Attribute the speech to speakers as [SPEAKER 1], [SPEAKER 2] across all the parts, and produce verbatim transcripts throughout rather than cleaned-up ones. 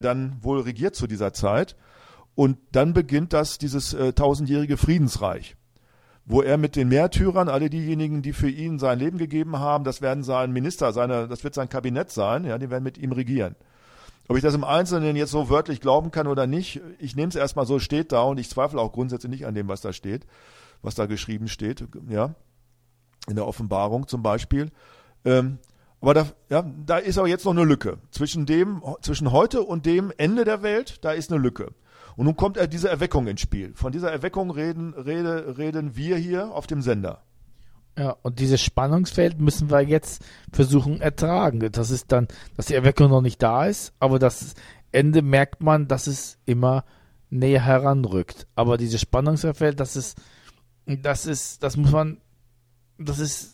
[SPEAKER 1] dann wohl regiert zu dieser Zeit. Und dann beginnt das, dieses äh, tausendjährige Friedensreich, wo er mit den Märtyrern, alle diejenigen, die für ihn sein Leben gegeben haben, das werden sein Minister, seine, das wird sein Kabinett sein, ja, die werden mit ihm regieren. Ob ich das im Einzelnen jetzt so wörtlich glauben kann oder nicht, ich nehme es erstmal so, steht da, und ich zweifle auch grundsätzlich nicht an dem, was da steht, was da geschrieben steht, ja, in der Offenbarung zum Beispiel. Ähm, aber da, ja, da ist auch jetzt noch eine Lücke. Zwischen dem, zwischen heute und dem Ende der Welt, da ist eine Lücke. Und nun kommt diese Erweckung ins Spiel. Von dieser Erweckung reden, rede, reden wir hier auf dem Sender.
[SPEAKER 2] Ja, und dieses Spannungsfeld müssen wir jetzt versuchen ertragen. Das ist dann, dass die Erweckung noch nicht da ist, aber das Ende merkt man, dass es immer näher heranrückt. Aber dieses Spannungsfeld, das ist, das ist, das muss man, das ist,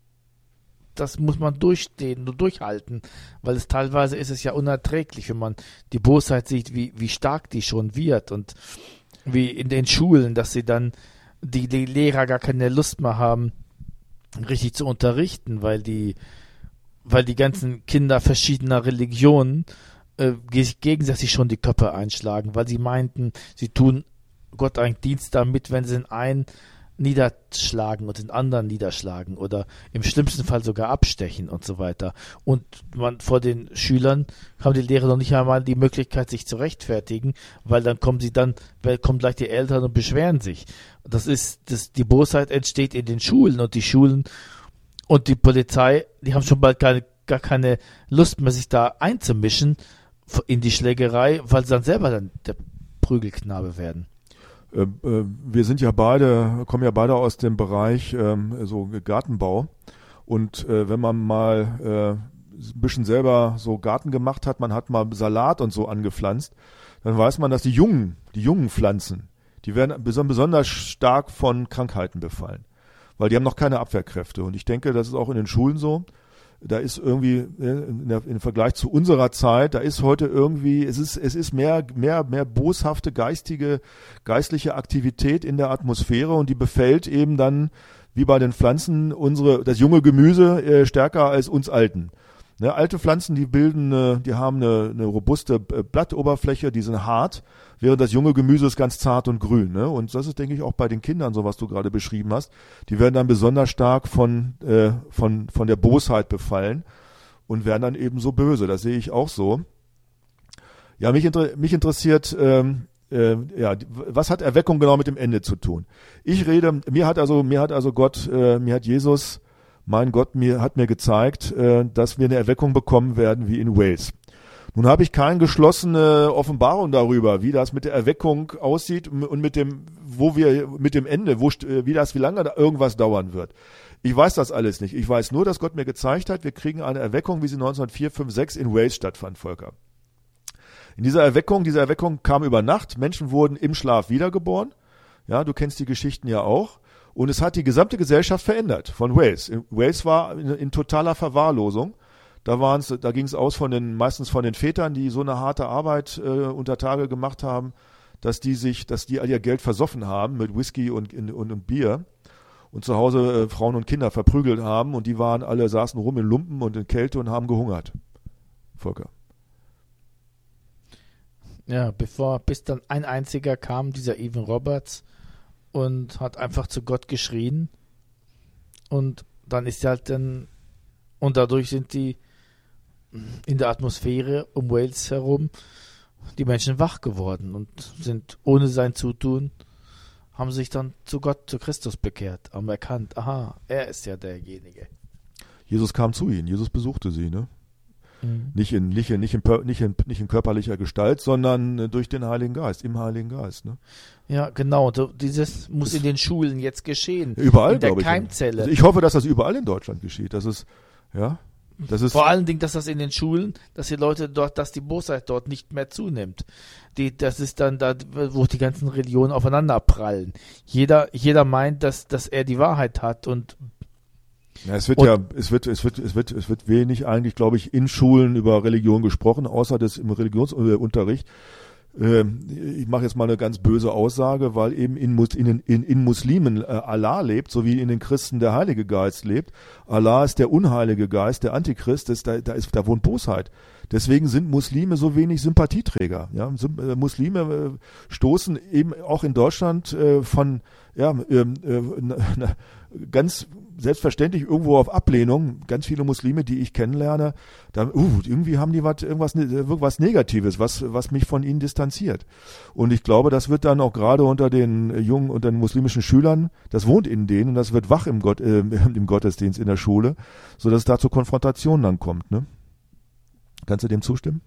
[SPEAKER 2] das muss man durchstehen und durchhalten, weil es teilweise ist es ja unerträglich, wenn man die Bosheit sieht, wie, wie stark die schon wird, und wie in den Schulen, dass sie dann die, die Lehrer gar keine Lust mehr haben, richtig zu unterrichten, weil die, weil die ganzen Kinder verschiedener Religionen äh, gegenseitig schon die Köpfe einschlagen, weil sie meinten, sie tun Gott einen Dienst damit, wenn sie den einen niederschlagen und den anderen niederschlagen oder im schlimmsten Fall sogar abstechen und so weiter. Und man vor den Schülern haben die Lehrer noch nicht einmal die Möglichkeit, sich zu rechtfertigen, weil dann kommen sie dann, weil kommen gleich die Eltern und beschweren sich. Das ist, das, die Bosheit entsteht in den Schulen, und die Schulen und die Polizei, die haben schon bald keine, gar keine Lust mehr, sich da einzumischen in die Schlägerei, weil sie dann selber dann der Prügelknabe werden.
[SPEAKER 1] Äh, äh, wir sind ja beide, kommen ja beide aus dem Bereich ähm, so Gartenbau, und äh, wenn man mal äh, ein bisschen selber so Garten gemacht hat, man hat mal Salat und so angepflanzt, dann weiß man, dass die jungen, die jungen Pflanzen, die werden besonders stark von Krankheiten befallen, weil die haben noch keine Abwehrkräfte, und ich denke, das ist auch in den Schulen so. Da ist irgendwie in der, im Vergleich zu unserer Zeit, da ist heute irgendwie, es ist, es ist mehr, mehr, mehr boshafte geistige, geistliche Aktivität in der Atmosphäre, und die befällt eben dann, wie bei den Pflanzen, unsere, das junge Gemüse äh, stärker als uns Alten. Ne, alte Pflanzen, die bilden, äh, die haben eine, eine robuste Blattoberfläche, die sind hart, während das junge Gemüse ist ganz zart und grün. Ne? Und das ist, denke ich, auch bei den Kindern so, was du gerade beschrieben hast. Die werden dann besonders stark von, äh, von, von der Bosheit befallen und werden dann eben so böse. Das sehe ich auch so. Ja, mich, inter- mich interessiert, ähm, äh, ja, was hat Erweckung genau mit dem Ende zu tun? Ich rede, mir hat also, mir hat also Gott, äh, mir hat Jesus, mein Gott, mir hat mir gezeigt, äh, dass wir eine Erweckung bekommen werden wie in Wales. Nun habe ich keine geschlossene Offenbarung darüber, wie das mit der Erweckung aussieht und mit dem, wo wir, mit dem Ende, wo, wie das, wie lange da irgendwas dauern wird. Ich weiß das alles nicht. Ich weiß nur, dass Gott mir gezeigt hat, wir kriegen eine Erweckung, wie sie neunzehnhundertvier, fünf, sechs in Wales stattfand, Volker. In dieser Erweckung, diese Erweckung kam über Nacht. Menschen wurden im Schlaf wiedergeboren. Ja, du kennst die Geschichten ja auch. Und es hat die gesamte Gesellschaft verändert von Wales. Wales war in, in totaler Verwahrlosung. Da waren's, da ging es aus von den, meistens von den Vätern, die so eine harte Arbeit äh, unter Tage gemacht haben, dass die sich, dass die all ihr Geld versoffen haben mit Whisky und, und, und Bier und zu Hause äh, Frauen und Kinder verprügelt haben, und die waren alle, saßen rum in Lumpen und in Kälte und haben gehungert. Volker.
[SPEAKER 2] Ja, bevor, bis dann ein einziger kam, dieser Evan Roberts, und hat einfach zu Gott geschrien, und dann ist er halt dann, und dadurch sind die in der Atmosphäre um Wales herum die Menschen wach geworden und sind ohne sein Zutun, haben sich dann zu Gott, zu Christus bekehrt, haben erkannt, aha, er ist ja derjenige.
[SPEAKER 1] Jesus kam zu ihnen, Jesus besuchte sie, ne?
[SPEAKER 2] Mhm.
[SPEAKER 1] Nicht in, nicht, in, nicht, in, nicht, in, nicht in körperlicher Gestalt, sondern durch den Heiligen Geist, im Heiligen Geist. Ne?
[SPEAKER 2] Ja, genau. Dieses muss das in den Schulen jetzt geschehen.
[SPEAKER 1] Überall,
[SPEAKER 2] in der
[SPEAKER 1] glaube ich.
[SPEAKER 2] Keimzelle.
[SPEAKER 1] Also ich hoffe, dass das überall in Deutschland geschieht. Das ist, ja, das ist
[SPEAKER 2] vor allen Dingen, dass das in den Schulen, dass die Leute dort, dass die Bosheit dort nicht mehr zunimmt. Die, das ist dann da, wo die ganzen Religionen aufeinander prallen. Jeder, jeder meint, dass, dass er die Wahrheit hat, und
[SPEAKER 1] ja, es wird
[SPEAKER 2] Und,
[SPEAKER 1] ja, es wird, es wird, es wird, es wird wenig eigentlich, glaube ich, in Schulen über Religion gesprochen, außer das im Religionsunterricht. ich mache jetzt mal eine ganz böse Aussage, weil eben in, in, in, in Muslimen äh, Allah lebt, so wie in den Christen der Heilige Geist lebt. Allah ist der unheilige Geist, der Antichrist, ist, da, da, ist, da wohnt Bosheit. Deswegen sind Muslime so wenig Sympathieträger. Ja? Muslime äh, stoßen eben auch in Deutschland äh, von ja, äh, äh, ganz selbstverständlich irgendwo auf Ablehnung. Ganz viele Muslime, die ich kennenlerne, da, uh, irgendwie haben die was, irgendwas, irgendwas Negatives, was, was mich von ihnen distanziert. Und ich glaube, das wird dann auch gerade unter den jungen, unter den muslimischen Schülern, das wohnt in denen und das wird wach im, Gott, äh, im Gottesdienst in der Schule, sodass es da zur Konfrontation dann kommt. Ne? Kannst du dem zustimmen?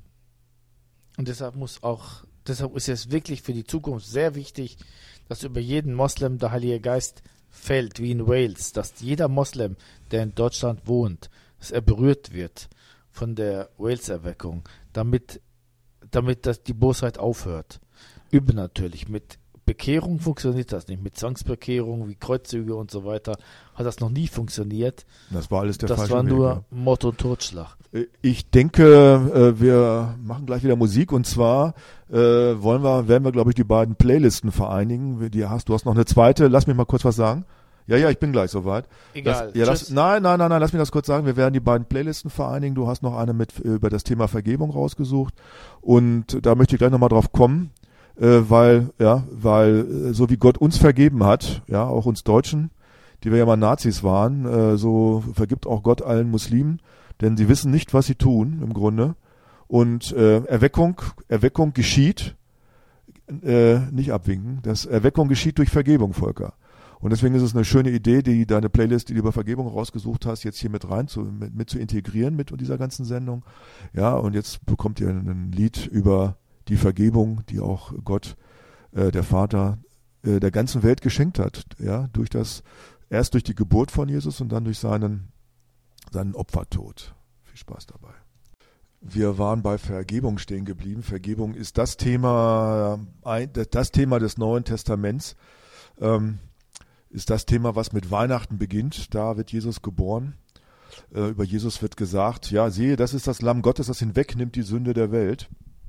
[SPEAKER 2] Und deshalb muss auch, deshalb ist es wirklich für die Zukunft sehr wichtig, dass über jeden Moslem der Heilige Geist fällt, wie in Wales, dass jeder Moslem, der in Deutschland wohnt, dass er berührt wird von der Wales-Erweckung, damit, damit das die Bosheit aufhört. Übernatürlich. Mit Bekehrung funktioniert das nicht. Mit Zwangsbekehrung wie Kreuzzüge und so weiter hat das noch nie funktioniert.
[SPEAKER 1] Das war alles der
[SPEAKER 2] Das
[SPEAKER 1] falsche
[SPEAKER 2] war
[SPEAKER 1] Weg,
[SPEAKER 2] nur
[SPEAKER 1] ja.
[SPEAKER 2] Mord und Totschlag.
[SPEAKER 1] Ich denke, wir machen gleich wieder Musik und zwar äh, wollen wir, werden wir, glaube ich, die beiden Playlisten vereinigen. Die hast, du hast noch eine zweite. Lass mich mal kurz was sagen. Ja, ja, ich bin gleich soweit.
[SPEAKER 2] Egal.
[SPEAKER 1] Lass, ja, lass, nein, nein, nein, nein, lass mich das kurz sagen. Wir werden die beiden Playlisten vereinigen. Du hast noch eine mit über das Thema Vergebung rausgesucht und da möchte ich gleich nochmal drauf kommen, äh, weil, ja, weil so wie Gott uns vergeben hat, ja, auch uns Deutschen, die wir ja mal Nazis waren, äh, so vergibt auch Gott allen Muslimen, denn sie wissen nicht, was sie tun im Grunde. Und äh, Erweckung, Erweckung geschieht, äh, nicht abwinken, das Erweckung geschieht durch Vergebung, Volker. Und deswegen ist es eine schöne Idee, die deine Playlist, die du über Vergebung rausgesucht hast, jetzt hier mit rein zu, mit, mit zu integrieren mit dieser ganzen Sendung. Ja, und jetzt bekommt ihr ein Lied über die Vergebung, die auch Gott, äh, der Vater, äh, der ganzen Welt geschenkt hat. Ja, durch das, erst durch die Geburt von Jesus und dann durch seinen, seinen Opfertod. Viel Spaß dabei. Wir waren bei Vergebung stehen geblieben. Vergebung ist das Thema, das Thema des Neuen Testaments. Ähm, ist das Thema, was mit Weihnachten beginnt. Da wird Jesus geboren. Äh, über Jesus wird gesagt, ja, siehe, das ist das Lamm Gottes, das hinwegnimmt die Sünde der Welt.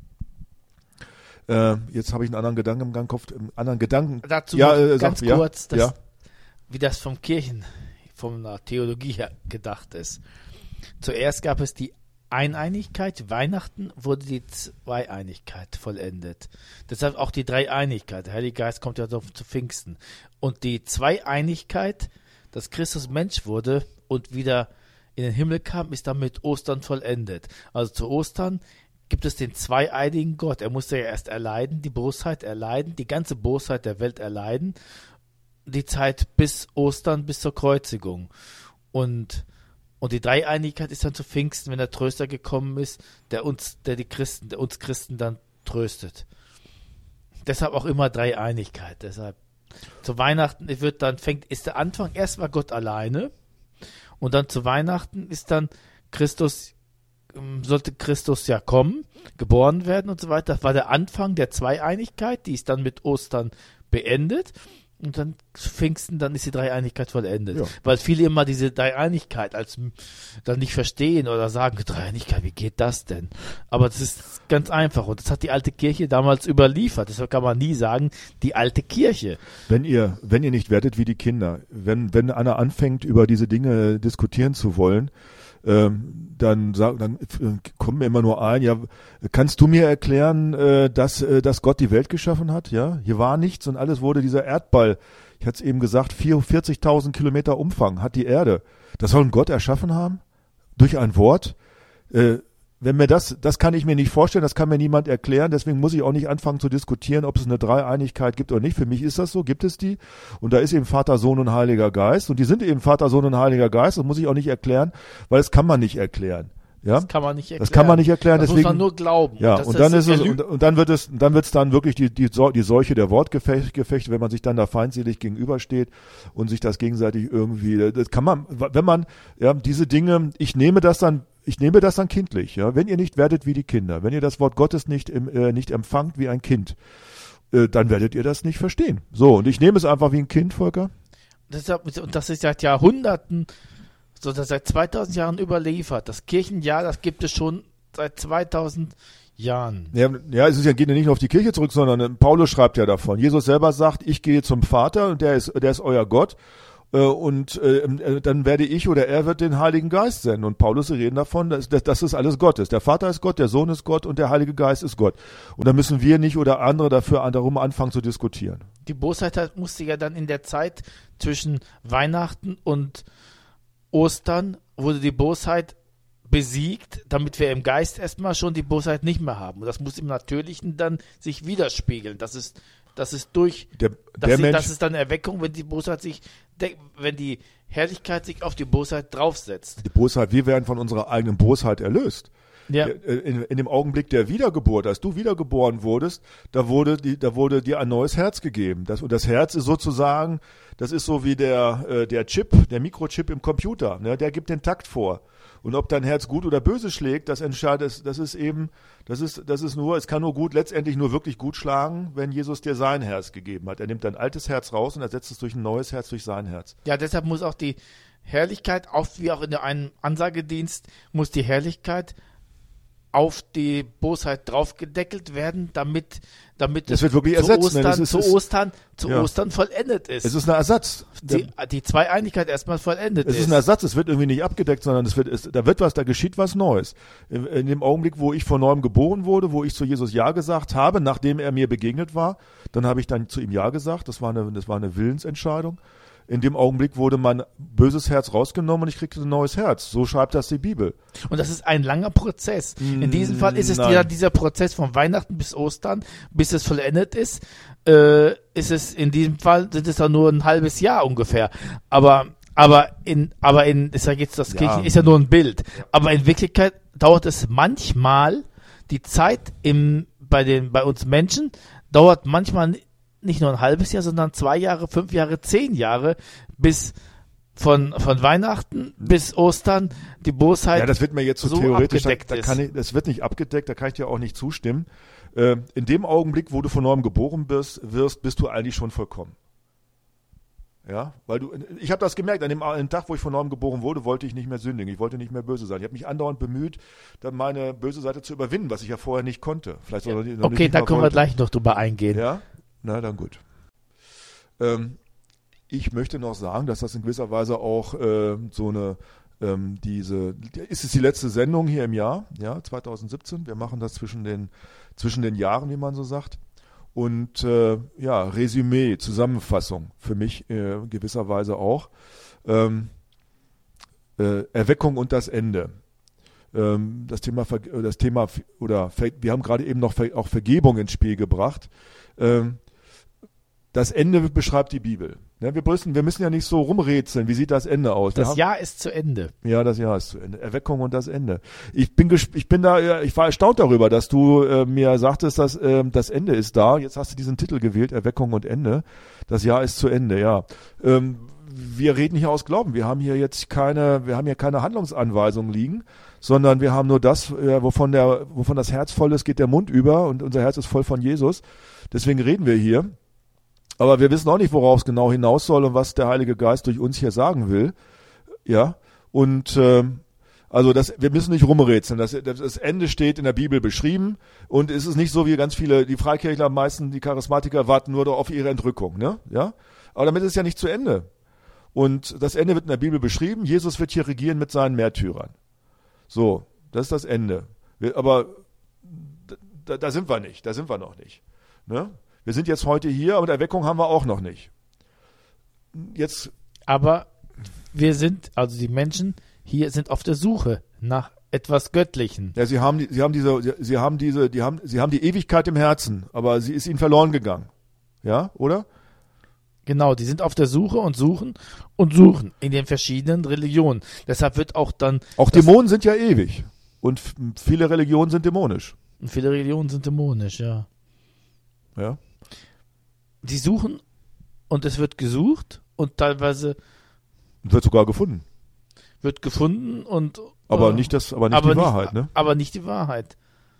[SPEAKER 1] Äh, jetzt habe ich einen anderen Gedanken im Kopf, einen anderen Gedanken.
[SPEAKER 2] Dazu
[SPEAKER 1] ja, äh,
[SPEAKER 2] ganz
[SPEAKER 1] sag,
[SPEAKER 2] kurz,
[SPEAKER 1] ja,
[SPEAKER 2] dass,
[SPEAKER 1] ja.
[SPEAKER 2] wie das vom Kirchen, von der Theologie her gedacht ist. Zuerst gab es die Eineinigkeit, Weihnachten wurde die Zweieinigkeit vollendet. Deshalb auch die Dreieinigkeit. Der Heilige Geist kommt ja zu Pfingsten. Und die Zweieinigkeit, dass Christus Mensch wurde und wieder in den Himmel kam, ist dann mit Ostern vollendet. Also zu Ostern gibt es den zweieinigen Gott. Er musste ja erst erleiden, die Bosheit erleiden, die ganze Bosheit der Welt erleiden. Die Zeit bis Ostern, bis zur Kreuzigung. Und Und die Dreieinigkeit ist dann zu Pfingsten, wenn der Tröster gekommen ist, der uns, der die Christen, der uns Christen dann tröstet. Deshalb auch immer Dreieinigkeit. Deshalb zu Weihnachten wird dann fängt, ist der Anfang, erst war Gott alleine und dann zu Weihnachten ist dann Christus, sollte Christus ja kommen, geboren werden und so weiter. Das war der Anfang der Zweieinigkeit, die ist dann mit Ostern beendet. Und dann zu Pfingsten, dann ist die Dreieinigkeit vollendet. Ja. Weil viele immer diese Dreieinigkeit als dann nicht verstehen oder sagen, Dreieinigkeit, wie geht das denn? Aber das ist ganz einfach und das hat die alte Kirche damals überliefert. Deshalb kann man nie sagen, die alte Kirche.
[SPEAKER 1] Wenn ihr, wenn ihr nicht werdet wie die Kinder, wenn, wenn einer anfängt, über diese Dinge diskutieren zu wollen, Ähm, dann, sag, dann äh, kommen mir immer nur ein, ja, kannst du mir erklären, äh, dass, äh, dass Gott die Welt geschaffen hat? Ja, hier war nichts und alles wurde dieser Erdball, ich hatte es eben gesagt, vierzigtausend Kilometer Umfang hat die Erde. Das soll ein Gott erschaffen haben? Durch ein Wort? Äh, wenn mir das, das kann ich mir nicht vorstellen, das kann mir niemand erklären, deswegen muss ich auch nicht anfangen zu diskutieren, ob es eine Dreieinigkeit gibt oder nicht. Für mich ist das so, gibt es die. Und da ist eben Vater, Sohn und Heiliger Geist. Und die sind eben Vater, Sohn und Heiliger Geist. Das muss ich auch nicht erklären, weil das kann man nicht erklären. Ja?
[SPEAKER 2] Das kann man nicht erklären.
[SPEAKER 1] Das kann man nicht erklären.
[SPEAKER 2] Das
[SPEAKER 1] deswegen,
[SPEAKER 2] muss man nur glauben.
[SPEAKER 1] Ja,
[SPEAKER 2] und,
[SPEAKER 1] und dann ist es, und, und dann wird es, dann wird es dann wirklich die, die, die Seuche der Wortgefechte, wenn man sich dann da feindselig gegenübersteht und sich das gegenseitig irgendwie, das kann man, wenn man, ja, diese Dinge, ich nehme das dann, ich nehme das dann kindlich, ja. Wenn ihr nicht werdet wie die Kinder, wenn ihr das Wort Gottes nicht, im, äh, nicht empfangt wie ein Kind, äh, dann werdet ihr das nicht verstehen. So, und ich nehme es einfach wie ein Kind, Volker.
[SPEAKER 2] Deshalb, und das ist seit Jahrhunderten, so seit zweitausend Jahren überliefert. Das Kirchenjahr, das gibt es schon seit zweitausend Jahren.
[SPEAKER 1] Ja, ja, es ist ja, geht ja nicht nur auf die Kirche zurück, sondern äh, Paulus schreibt ja davon. Jesus selber sagt, ich gehe zum Vater und der ist, der ist euer Gott. Äh, und äh, dann werde ich oder er wird den Heiligen Geist senden. Und Paulus reden davon, dass, dass, dass das alles Gott ist. Der Vater ist Gott, der Sohn ist Gott und der Heilige Geist ist Gott. Und da müssen wir nicht oder andere dafür darum anfangen zu diskutieren.
[SPEAKER 2] Die Bosheit hat, musste ja dann in der Zeit zwischen Weihnachten und Ostern, wurde die Bosheit besiegt, damit wir im Geist erstmal schon die Bosheit nicht mehr haben. Und das muss im Natürlichen dann sich widerspiegeln. Das ist, das ist durch,
[SPEAKER 1] der,
[SPEAKER 2] das,
[SPEAKER 1] der
[SPEAKER 2] ist,
[SPEAKER 1] Mensch,
[SPEAKER 2] das ist dann Erweckung, wenn die Bosheit sich, wenn die Herrlichkeit sich auf die Bosheit draufsetzt.
[SPEAKER 1] Die Bosheit, wir werden von unserer eigenen Bosheit erlöst.
[SPEAKER 2] Ja.
[SPEAKER 1] In, in dem Augenblick der Wiedergeburt, als du wiedergeboren wurdest, da wurde, die, da wurde dir ein neues Herz gegeben. Das, und das Herz ist sozusagen, das ist so wie der, äh, der Chip, der Mikrochip im Computer, ne? Der gibt den Takt vor. Und ob dein Herz gut oder böse schlägt, das entscheidet, das ist eben, das ist, das ist nur, es kann nur gut, letztendlich nur wirklich gut schlagen, wenn Jesus dir sein Herz gegeben hat. Er nimmt dein altes Herz raus und ersetzt es durch ein neues Herz, durch sein Herz.
[SPEAKER 2] Ja, deshalb muss auch die Herrlichkeit, auch wie auch in einem Ansagedienst, muss die Herrlichkeit auf die Bosheit draufgedeckelt werden, damit, damit
[SPEAKER 1] das
[SPEAKER 2] es
[SPEAKER 1] wird wirklich
[SPEAKER 2] zu,
[SPEAKER 1] ersetzt,
[SPEAKER 2] Ostern,
[SPEAKER 1] ne? Das ist,
[SPEAKER 2] zu,
[SPEAKER 1] ist,
[SPEAKER 2] Ostern, zu
[SPEAKER 1] ja.
[SPEAKER 2] Ostern vollendet ist.
[SPEAKER 1] Es ist ein Ersatz.
[SPEAKER 2] Die, die Zweieinigkeit erstmal vollendet
[SPEAKER 1] Es
[SPEAKER 2] ist.
[SPEAKER 1] ist ein Ersatz, es wird irgendwie nicht abgedeckt, sondern es wird, es, da wird was, da geschieht was Neues. In, in dem Augenblick, wo ich von neuem geboren wurde, wo ich zu Jesus Ja gesagt habe, nachdem er mir begegnet war, dann habe ich dann zu ihm Ja gesagt. Das war eine, das war eine Willensentscheidung. In dem Augenblick wurde mein böses Herz rausgenommen und ich kriegte ein neues Herz. So schreibt das die Bibel.
[SPEAKER 2] Und das ist ein langer Prozess. In diesem Fall ist es
[SPEAKER 1] Nein.
[SPEAKER 2] dieser, dieser Prozess von Weihnachten bis Ostern, bis es vollendet ist, äh, ist es in diesem Fall, sind es dann nur ein halbes Jahr ungefähr. Aber, aber in, aber in, ich sage jetzt, das
[SPEAKER 1] Ja.
[SPEAKER 2] Kirchen ist ja nur ein Bild. Aber in Wirklichkeit dauert es manchmal, die Zeit im, bei den, bei uns Menschen dauert manchmal nicht nur ein halbes Jahr, sondern zwei Jahre, fünf Jahre, zehn Jahre, bis von, von Weihnachten bis Ostern die Bosheit
[SPEAKER 1] Ja, das wird mir jetzt so,
[SPEAKER 2] so
[SPEAKER 1] theoretisch, da,
[SPEAKER 2] abgedeckt
[SPEAKER 1] da
[SPEAKER 2] ist.
[SPEAKER 1] kann ich, das wird nicht abgedeckt, da kann ich dir auch nicht zustimmen. Äh, in dem Augenblick, wo du von neuem geboren bist, wirst, bist du eigentlich schon vollkommen. Ja, weil du, ich habe das gemerkt, an dem, an dem Tag, wo ich von neuem geboren wurde, wollte ich nicht mehr sündigen, ich wollte nicht mehr böse sein. Ich habe mich andauernd bemüht, dann meine böse Seite zu überwinden, was ich ja vorher nicht konnte. Vielleicht
[SPEAKER 2] Ja.
[SPEAKER 1] noch nicht, noch
[SPEAKER 2] Okay,
[SPEAKER 1] nicht
[SPEAKER 2] da
[SPEAKER 1] mal
[SPEAKER 2] können wir
[SPEAKER 1] wollte.
[SPEAKER 2] gleich noch drüber eingehen.
[SPEAKER 1] Ja, na dann gut. Ähm, ich möchte noch sagen, dass das in gewisser Weise auch äh, so eine, ähm, diese, ist es die letzte Sendung hier im Jahr, ja, zwanzig siebzehn. Wir machen das zwischen den, zwischen den Jahren, wie man so sagt. Und äh, ja, Resümee, Zusammenfassung für mich äh, gewisserweise auch. Ähm, äh, Erweckung und das Ende. Ähm, das Thema, Ver- das Thema oder Ver- wir haben gerade eben noch Ver- auch Vergebung ins Spiel gebracht. Ähm, das Ende beschreibt die Bibel. Ja, wir, müssen, wir müssen ja nicht so rumrätseln. Wie sieht das Ende aus? Wir
[SPEAKER 2] Das
[SPEAKER 1] haben-
[SPEAKER 2] Jahr ist zu Ende.
[SPEAKER 1] Ja, das Jahr ist zu Ende. Erweckung und das Ende. Ich bin gesp- ich bin da, äh, ich war erstaunt darüber, dass du äh, mir sagtest, dass äh, das Ende ist da. Jetzt hast du diesen Titel gewählt, Erweckung und Ende. Das Jahr ist zu Ende, ja. Ähm, wir reden hier aus Glauben. Wir haben hier jetzt keine, wir haben hier keine Handlungsanweisungen liegen, sondern wir haben nur das, äh, wovon der, wovon das Herz voll ist, geht der Mund über und unser Herz ist voll von Jesus. Deswegen reden wir hier. Aber wir wissen auch nicht, worauf es genau hinaus soll und was der Heilige Geist durch uns hier sagen will. Ja, und ähm, also das, wir müssen nicht rumrätseln. Das, das Ende steht in der Bibel beschrieben und es ist nicht so wie ganz viele, die Freikirchler am meisten, die Charismatiker warten nur auf ihre Entrückung. Ne? Ja, aber damit ist es ja nicht zu Ende. Und das Ende wird in der Bibel beschrieben. Jesus wird hier regieren mit seinen Märtyrern. So, das ist das Ende. Wir, aber da, da sind wir nicht, da sind wir noch nicht. Ne? Wir sind jetzt heute hier, aber Erweckung haben wir auch noch nicht. Jetzt,
[SPEAKER 2] Aber wir sind, also die Menschen hier sind auf der Suche nach etwas Göttlichen.
[SPEAKER 1] ja, sie haben, die, sie haben diese, sie haben diese, die haben, sie haben die Ewigkeit im Herzen, aber sie ist ihnen verloren gegangen. Ja, oder?
[SPEAKER 2] Genau, die sind auf der Suche und suchen und suchen in den verschiedenen Religionen. Deshalb wird auch dann,
[SPEAKER 1] Auch
[SPEAKER 2] Das-
[SPEAKER 1] Dämonen sind ja ewig. Und f- viele Religionen sind dämonisch.
[SPEAKER 2] viele Religionen sind dämonisch, ja.
[SPEAKER 1] Ja.
[SPEAKER 2] Die suchen und es wird gesucht und teilweise
[SPEAKER 1] Und wird sogar gefunden.
[SPEAKER 2] wird gefunden und
[SPEAKER 1] Aber
[SPEAKER 2] äh,
[SPEAKER 1] nicht das, aber nicht
[SPEAKER 2] aber
[SPEAKER 1] die
[SPEAKER 2] nicht,
[SPEAKER 1] Wahrheit, ne?
[SPEAKER 2] Aber nicht die Wahrheit.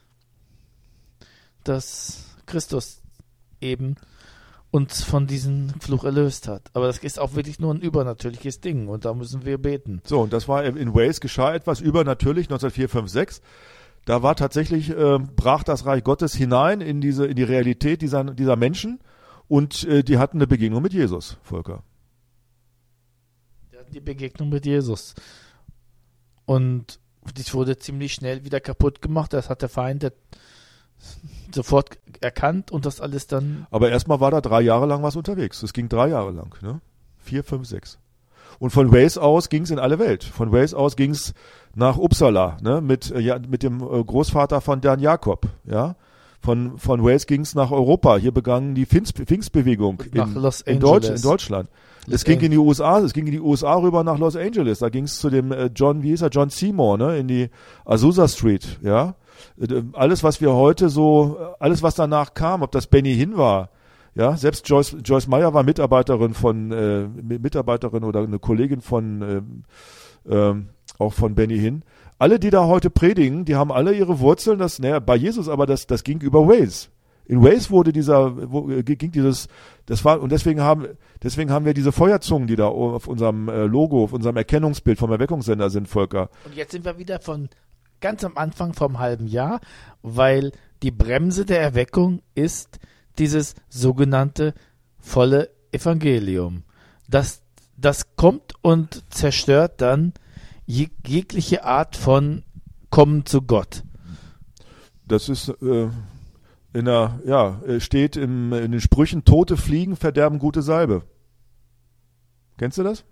[SPEAKER 2] Dass Christus eben uns von diesem Fluch erlöst hat. Aber das ist auch wirklich nur ein übernatürliches Ding und da müssen wir beten.
[SPEAKER 1] So, und das war in Wales geschah etwas übernatürlich neunzehnhundertvierundfünfzig. Da war tatsächlich, äh, brach das Reich Gottes hinein in diese, in die Realität dieser, dieser Menschen und äh, die hatten eine Begegnung mit Jesus, Volker.
[SPEAKER 2] Die hatten die Begegnung mit Jesus. Und das wurde ziemlich schnell wieder kaputt gemacht. Das hat der Feind der sofort erkannt und das alles dann.
[SPEAKER 1] Aber erstmal war da drei Jahre lang was unterwegs. Es ging drei Jahre lang, ne? Vier, fünf, sechs. Und von Wales aus ging es in alle Welt. Von Wales aus ging es nach Uppsala, ne? Mit, äh, ja, mit dem äh, Großvater von Dan Jakob, ja? Von, von Wales ging es nach Europa. Hier begann die Pfingst, Pfingstbewegung in,
[SPEAKER 2] Los
[SPEAKER 1] in, Deutsch, in Deutschland.
[SPEAKER 2] Los
[SPEAKER 1] es ging in die U S A, es ging in die U S A rüber nach Los Angeles. Da ging es zu dem äh, John, wie hieß er, John Seymour, ne? In die Azusa Street, ja? Äh, alles, was wir heute so, alles, was danach kam, ob das Benny Hinn war, ja, selbst Joyce, Joyce Meyer war Mitarbeiterin von, äh, Mitarbeiterin oder eine Kollegin von, äh, äh, auch von Benny Hinn. Alle, die da heute predigen, die haben alle ihre Wurzeln, das, naja, bei Jesus, aber das, das ging über Wales. In Wales wurde dieser, wo, ging dieses, das war, und deswegen haben, deswegen haben wir diese Feuerzungen, die da auf unserem äh, Logo, auf unserem Erkennungsbild vom Erweckungssender sind, Volker.
[SPEAKER 2] Und jetzt sind wir wieder von ganz am Anfang vom halben Jahr, weil die Bremse der Erweckung ist dieses sogenannte volle Evangelium. Das, das kommt und zerstört dann jeg- jegliche Art von Kommen zu Gott.
[SPEAKER 1] Das ist, äh, in der, ja, steht im, in den Sprüchen, tote Fliegen verderben gute Salbe. Kennst du das?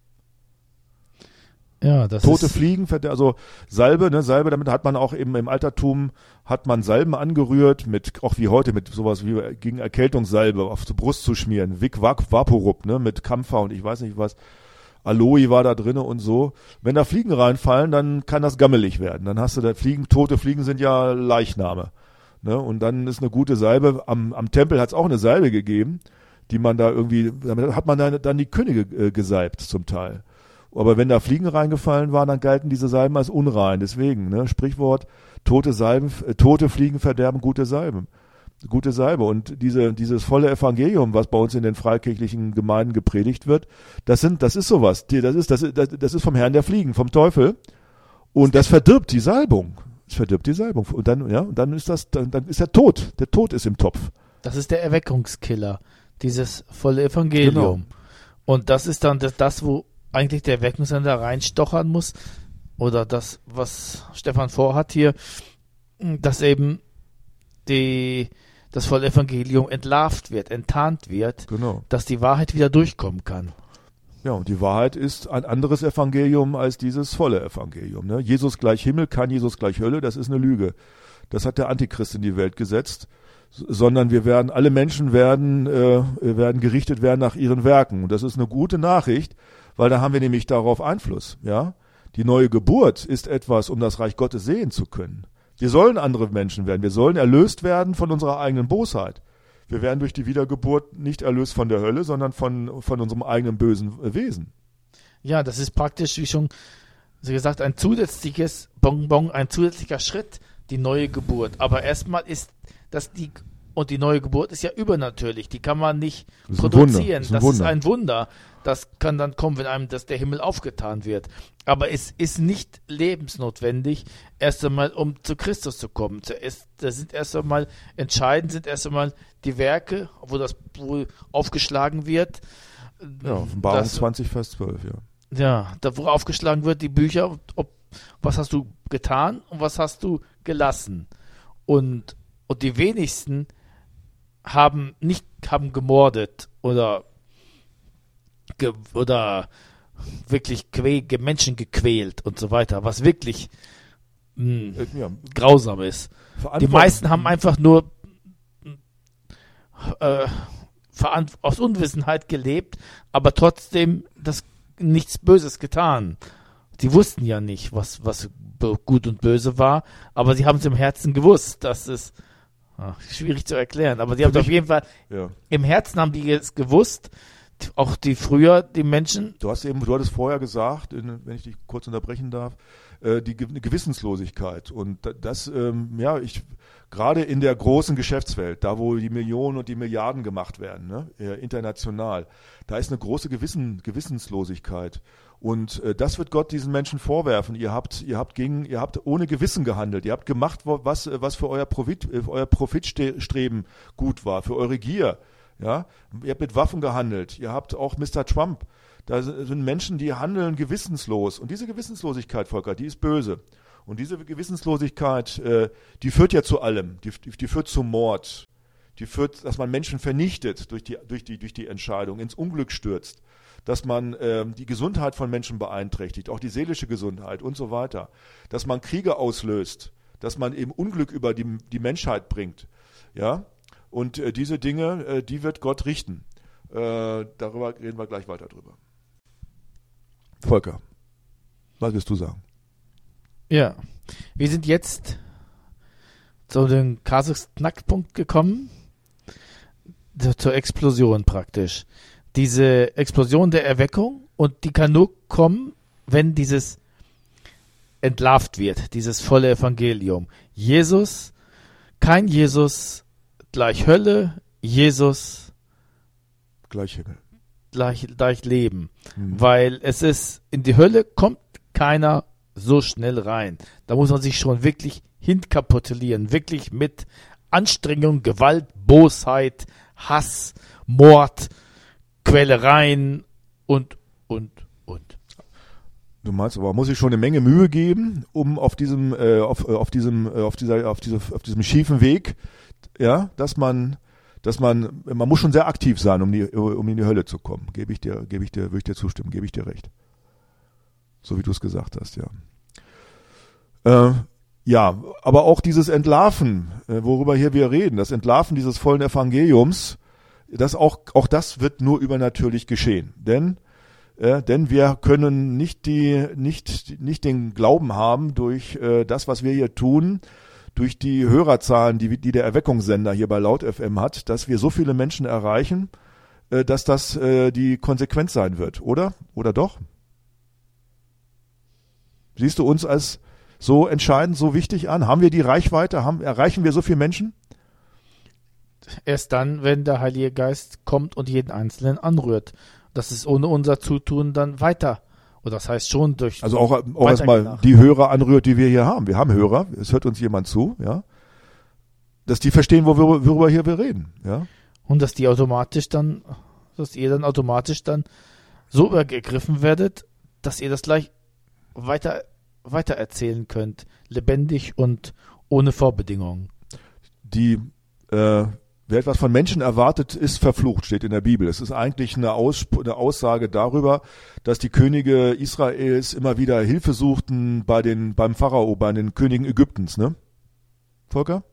[SPEAKER 2] Ja, das
[SPEAKER 1] Tote
[SPEAKER 2] ist
[SPEAKER 1] Fliegen, also Salbe, ne, Salbe, damit hat man auch eben im Altertum, hat man Salben angerührt, mit, auch wie heute, mit sowas wie gegen Erkältungssalbe auf die Brust zu schmieren, Vic Vaporub, ne, mit Kampfer und ich weiß nicht was, Aloe war da drinne und so. Wenn da Fliegen reinfallen, dann kann das gammelig werden. Dann hast du da Fliegen, tote Fliegen sind ja Leichname, ne, und dann ist eine gute Salbe, am, am Tempel hat es auch eine Salbe gegeben, die man da irgendwie, damit hat man dann, dann die Könige äh, gesalbt zum Teil. Aber wenn da Fliegen reingefallen waren, dann galten diese Salben als unrein. Deswegen, ne, Sprichwort, tote Salben, äh, tote Fliegen verderben gute Salben. Gute Salbe. Und diese, dieses volle Evangelium, was bei uns in den freikirchlichen Gemeinden gepredigt wird, das sind, das ist sowas. Die, das ist, das ist, das ist vom Herrn der Fliegen, vom Teufel. Und das verdirbt die Salbung. Es verdirbt die Salbung. Und dann, ja, und dann ist das, dann, dann ist der Tod. Der Tod ist im Topf.
[SPEAKER 2] Das ist der Erweckungskiller, dieses volle Evangelium.
[SPEAKER 1] Genau.
[SPEAKER 2] Und das ist dann das, das wo eigentlich der Erweckungssender reinstochern muss, oder das, was Stefan vorhat hier, dass eben die, das volle Evangelium entlarvt wird, enttarnt wird,
[SPEAKER 1] Genau.
[SPEAKER 2] dass die Wahrheit wieder durchkommen kann.
[SPEAKER 1] Ja, und die Wahrheit ist ein anderes Evangelium als dieses volle Evangelium. Ne? Jesus gleich Himmel, kein Jesus gleich Hölle, das ist eine Lüge. Das hat der Antichrist in die Welt gesetzt, sondern wir werden, alle Menschen werden, äh, werden gerichtet werden nach ihren Werken. Und das ist eine gute Nachricht, weil da haben wir nämlich darauf Einfluss. Ja, die neue Geburt ist etwas, um das Reich Gottes sehen zu können. Wir sollen andere Menschen werden. Wir sollen erlöst werden von unserer eigenen Bosheit. Wir werden durch die Wiedergeburt nicht erlöst von der Hölle, sondern von, von unserem eigenen bösen Wesen.
[SPEAKER 2] Ja, das ist praktisch, wie schon gesagt, ein zusätzliches Bonbon, ein zusätzlicher Schritt, die neue Geburt. Aber erstmal ist das die, und die neue Geburt ist ja übernatürlich, die kann man nicht
[SPEAKER 1] Das ist ein
[SPEAKER 2] produzieren.
[SPEAKER 1] Wunder. Das ist ein
[SPEAKER 2] Das
[SPEAKER 1] Wunder.
[SPEAKER 2] ist ein Wunder. Das kann dann kommen, wenn einem das der Himmel aufgetan wird. Aber es ist nicht lebensnotwendig, erst einmal, um zu Christus zu kommen. Zuerst, das sind erst einmal, entscheidend sind erst einmal die Werke, wo das wo aufgeschlagen wird.
[SPEAKER 1] Ja, Offenbarung
[SPEAKER 2] Das-
[SPEAKER 1] zwanzig, Vers zwölf, ja.
[SPEAKER 2] Ja, da wo aufgeschlagen wird, die Bücher, ob, was hast du getan und was hast du gelassen. Und, und die wenigsten haben nicht haben gemordet oder ge, oder wirklich que, ge- Menschen gequält und so weiter, was wirklich mh,
[SPEAKER 1] Äh, ja,
[SPEAKER 2] grausam ist. Die
[SPEAKER 1] Verantwortung-
[SPEAKER 2] meisten haben einfach nur äh, veran- aus Unwissenheit gelebt, aber trotzdem das nichts Böses getan. Die wussten ja nicht, was, was b- gut und böse war, aber sie haben es im Herzen gewusst. Das ist ach, schwierig zu erklären, aber sie haben
[SPEAKER 1] Für
[SPEAKER 2] auf
[SPEAKER 1] mich-
[SPEAKER 2] jeden Fall
[SPEAKER 1] ja.
[SPEAKER 2] im Herzen haben die es gewusst, auch die früher, die Menschen.
[SPEAKER 1] Du hast eben, du hattest vorher gesagt, wenn ich dich kurz unterbrechen darf, die Gewissenslosigkeit. Und das, ja, ich, gerade in der großen Geschäftswelt, da wo die Millionen und die Milliarden gemacht werden, ne, international, da ist eine große Gewissen, Gewissenslosigkeit. Und das wird Gott diesen Menschen vorwerfen. Ihr habt, ihr habt gegen, ihr habt ohne Gewissen gehandelt. Ihr habt gemacht, was, was für euer Profit, euer Profitstreben gut war, für eure Gier. Ja, ihr habt mit Waffen gehandelt. Ihr habt auch Mister Trump. Da sind Menschen, die handeln gewissenslos. Und diese Gewissenslosigkeit, Volker, die ist böse. Und diese Gewissenslosigkeit, äh, die führt ja zu allem. Die, die, die führt zum Mord. Die führt, dass man Menschen vernichtet durch die, durch die, durch die Entscheidung, ins Unglück stürzt. Dass man äh, die Gesundheit von Menschen beeinträchtigt, auch die seelische Gesundheit und so weiter. Dass man Kriege auslöst. Dass man eben Unglück über die, die Menschheit bringt. Ja? Und äh, diese Dinge, äh, die wird Gott richten. Äh, darüber reden wir gleich weiter drüber. Volker, was willst du sagen?
[SPEAKER 2] Ja, wir sind jetzt zu dem Kasus-Knackpunkt gekommen, zur Explosion praktisch. Diese Explosion der Erweckung, und die kann nur kommen, wenn dieses entlarvt wird, dieses volle Evangelium. Jesus, kein Jesus gleich Hölle, Jesus
[SPEAKER 1] gleich Himmel.
[SPEAKER 2] Gleich, gleich Leben, mhm. Weil es ist, in die Hölle kommt keiner so schnell rein. Da muss man sich schon wirklich hinkapitulieren, wirklich mit Anstrengung, Gewalt, Bosheit, Hass, Mord, Quälereien und, und, und.
[SPEAKER 1] Du meinst, aber muss ich schon eine Menge Mühe geben, um auf diesem, äh, auf, auf diesem, äh, auf dieser, auf dieser, auf diesem schiefen Weg, ja, dass man dass man, man muss schon sehr aktiv sein, um, die, um in die Hölle zu kommen. Gebe ich dir, gebe ich dir, würde ich dir zustimmen, gebe ich dir recht. So wie du es gesagt hast, ja. Äh, ja, aber auch dieses Entlarven, äh, worüber hier wir reden, das Entlarven dieses vollen Evangeliums, das auch, auch das wird nur übernatürlich geschehen. Denn, äh, denn wir können nicht die, nicht, nicht den Glauben haben durch äh, das, was wir hier tun, durch die Hörerzahlen, die, die der Erweckungssender hier bei Laut F M hat, dass wir so viele Menschen erreichen, äh, dass das äh, die Konsequenz sein wird, oder? Oder doch? Siehst du uns als so entscheidend, so wichtig an? Haben wir die Reichweite? Haben, erreichen wir so viele Menschen?
[SPEAKER 2] Erst dann, wenn der Heilige Geist kommt und jeden Einzelnen anrührt. Das ist ohne unser Zutun dann weiter. Oder das heißt schon durch...
[SPEAKER 1] Also auch, auch erstmal die Hörer anrührt, die wir hier haben. Wir haben Hörer, es hört uns jemand zu, ja. Dass die verstehen, wo wir, worüber hier wir reden, ja.
[SPEAKER 2] Und dass die automatisch dann, dass ihr dann automatisch dann so übergegriffen werdet, dass ihr das gleich weiter, weiter erzählen könnt. Lebendig und ohne Vorbedingungen.
[SPEAKER 1] Die, äh, wer etwas von Menschen erwartet, ist verflucht, steht in der Bibel. Es ist eigentlich eine, Aussp- eine Aussage darüber, dass die Könige Israels immer wieder Hilfe suchten bei den, beim Pharao, bei den Königen Ägyptens, ne? Volker?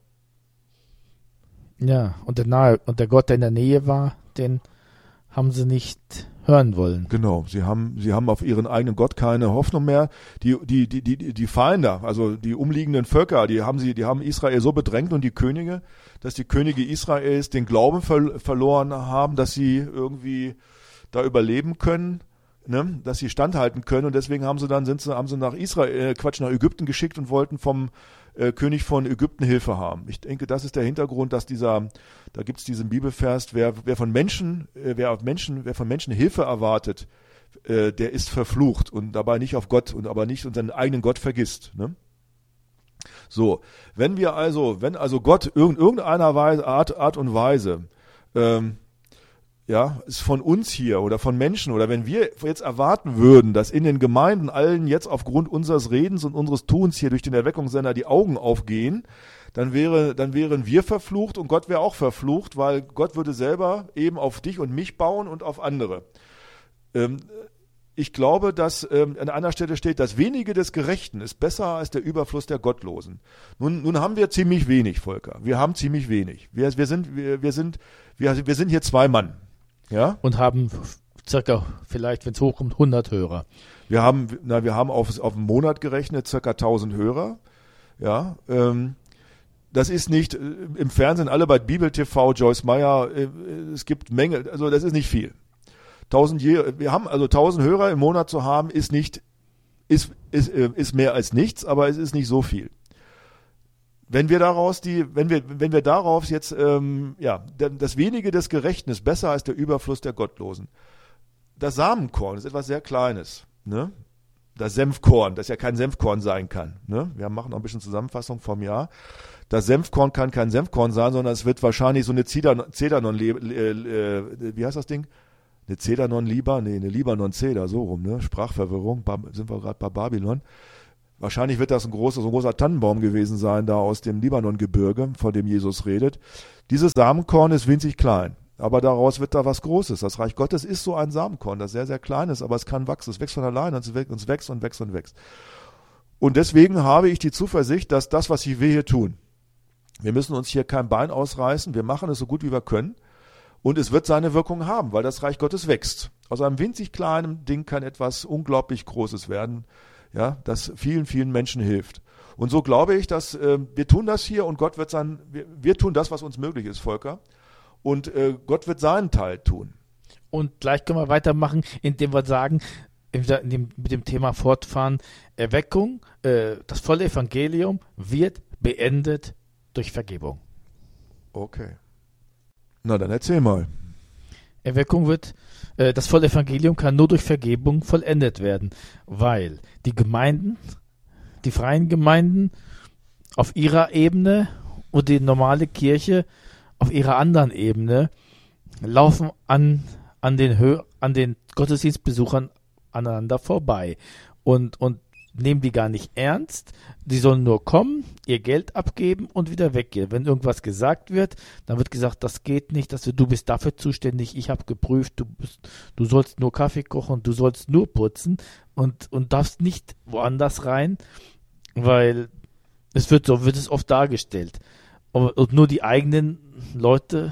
[SPEAKER 2] Ja, und der, nahe, und der Gott, der in der Nähe war, den haben sie nicht hören wollen.
[SPEAKER 1] Genau, sie haben, sie haben auf ihren eigenen Gott keine Hoffnung mehr. Die, die, die, die, die Feinde, also die umliegenden Völker, die haben sie, die haben Israel so bedrängt und die Könige, dass die Könige Israels den Glauben ver- verloren haben, dass sie irgendwie da überleben können, ne? Dass sie standhalten können, und deswegen haben sie dann, sind sie, haben sie nach Israel, äh, Quatsch, nach Ägypten geschickt und wollten vom äh, König von Ägypten Hilfe haben. Ich denke, das ist der Hintergrund, dass dieser, da gibt es diesen Bibelvers, wer, wer von Menschen, äh, wer auf Menschen, wer von Menschen Hilfe erwartet, äh, der ist verflucht und dabei nicht auf Gott und aber nicht unseren eigenen Gott vergisst, ne? So, wenn wir also, wenn also Gott in irgendeiner Weise, Art, Art und Weise, ähm, ja, ist von uns hier oder von Menschen, oder wenn wir jetzt erwarten würden, dass in den Gemeinden allen jetzt aufgrund unseres Redens und unseres Tuns hier durch den Erweckungssender die Augen aufgehen, dann wäre, dann wären wir verflucht und Gott wäre auch verflucht, weil Gott würde selber eben auf dich und mich bauen und auf andere. Ähm, ich glaube, dass ähm, an einer Stelle steht, das Wenige des Gerechten ist besser als der Überfluss der Gottlosen. Nun, nun haben wir ziemlich wenig, Volker. Wir haben ziemlich wenig. Wir, wir sind, wir, wir sind, wir, wir sind hier zwei Mann. Ja?
[SPEAKER 2] Und haben circa, vielleicht, wenn es hochkommt, hundert Hörer.
[SPEAKER 1] Wir haben, na, wir haben auf, auf einen Monat gerechnet circa tausend Hörer. Ja, ähm, das ist nicht, äh, im Fernsehen alle bei Bibel T V, Joyce Meyer, äh, es gibt Menge, also das ist nicht viel. tausend je, wir haben also tausend Hörer im Monat zu haben, ist nicht, ist, ist, ist mehr als nichts, aber es ist nicht so viel. Wenn wir daraus die, wenn wir, wenn wir darauf jetzt, ähm, ja, das Wenige des Gerechten ist besser als der Überfluss der Gottlosen. Das Samenkorn ist etwas sehr Kleines, ne? Das Senfkorn, das ja kein Senfkorn sein kann, ne? Wir machen auch ein bisschen Zusammenfassung vom Jahr. Das Senfkorn kann kein Senfkorn sein, sondern es wird wahrscheinlich so eine Cedanon, Cedanon äh, wie heißt das Ding? Eine Cedanon-Liba? Nee, eine Libanon-Ceder, so rum, ne? Sprachverwirrung, sind wir gerade bei Babylon. Wahrscheinlich wird das ein großer, so ein großer Tannenbaum gewesen sein, da aus dem Libanon-Gebirge, von dem Jesus redet. Dieses Samenkorn ist winzig klein, aber daraus wird da was Großes. Das Reich Gottes ist so ein Samenkorn, das sehr, sehr klein ist, aber es kann wachsen. Es wächst von alleine und es wächst und wächst und wächst und wächst. Und deswegen habe ich die Zuversicht, dass das, was wir hier tun, wir müssen uns hier kein Bein ausreißen, wir machen es so gut, wie wir können. Und es wird seine Wirkung haben, weil das Reich Gottes wächst. Aus einem winzig kleinen Ding kann etwas unglaublich Großes werden, ja, das vielen, vielen Menschen hilft. Und so glaube ich, dass äh, wir tun das hier und Gott wird sein, wir, wir tun das, was uns möglich ist, Volker. Und äh, Gott wird seinen Teil tun.
[SPEAKER 2] Und gleich können wir weitermachen, indem wir sagen, in dem, mit dem Thema fortfahren, Erweckung, äh, das volle Evangelium wird beendet durch Vergebung.
[SPEAKER 1] Okay. Na, dann erzähl mal.
[SPEAKER 2] Erweckung wird, äh, das volle Evangelium kann nur durch Vergebung vollendet werden, weil die Gemeinden, die freien Gemeinden auf ihrer Ebene und die normale Kirche auf ihrer anderen Ebene laufen an, an, den, Hö- an den Gottesdienstbesuchern aneinander vorbei und, und nehmen die gar nicht ernst. Die sollen nur kommen, ihr Geld abgeben und wieder weggehen. Wenn irgendwas gesagt wird, dann wird gesagt, das geht nicht, dass du, du bist dafür zuständig, ich habe geprüft, du, bist, du sollst nur Kaffee kochen, du sollst nur putzen und, und darfst nicht woanders rein, weil es wird so, wird es oft dargestellt. Und, und nur die eigenen Leute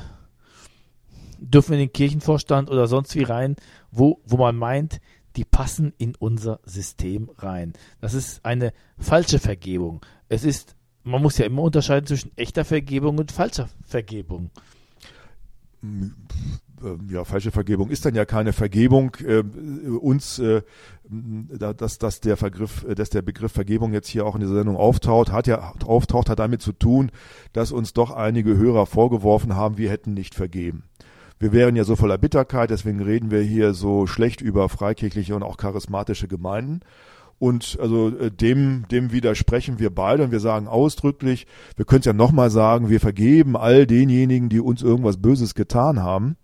[SPEAKER 2] dürfen in den Kirchenvorstand oder sonst wie rein, wo, wo man meint, die passen in unser System rein. Das ist eine falsche Vergebung. Es ist, man muss ja immer unterscheiden zwischen echter Vergebung und falscher Vergebung.
[SPEAKER 1] Ja, falsche Vergebung ist dann ja keine Vergebung. Äh, uns, äh, dass, dass, der Vergriff, dass der Begriff Vergebung jetzt hier auch in dieser Sendung auftaucht, hat ja auftaucht, hat damit zu tun, dass uns doch einige Hörer vorgeworfen haben, wir hätten nicht vergeben. Wir wären ja so voller Bitterkeit, deswegen reden wir hier so schlecht über freikirchliche und auch charismatische Gemeinden. Und also dem, dem widersprechen wir beide und wir sagen ausdrücklich, wir können es ja nochmal sagen, wir vergeben all denjenigen, die uns irgendwas Böses getan haben.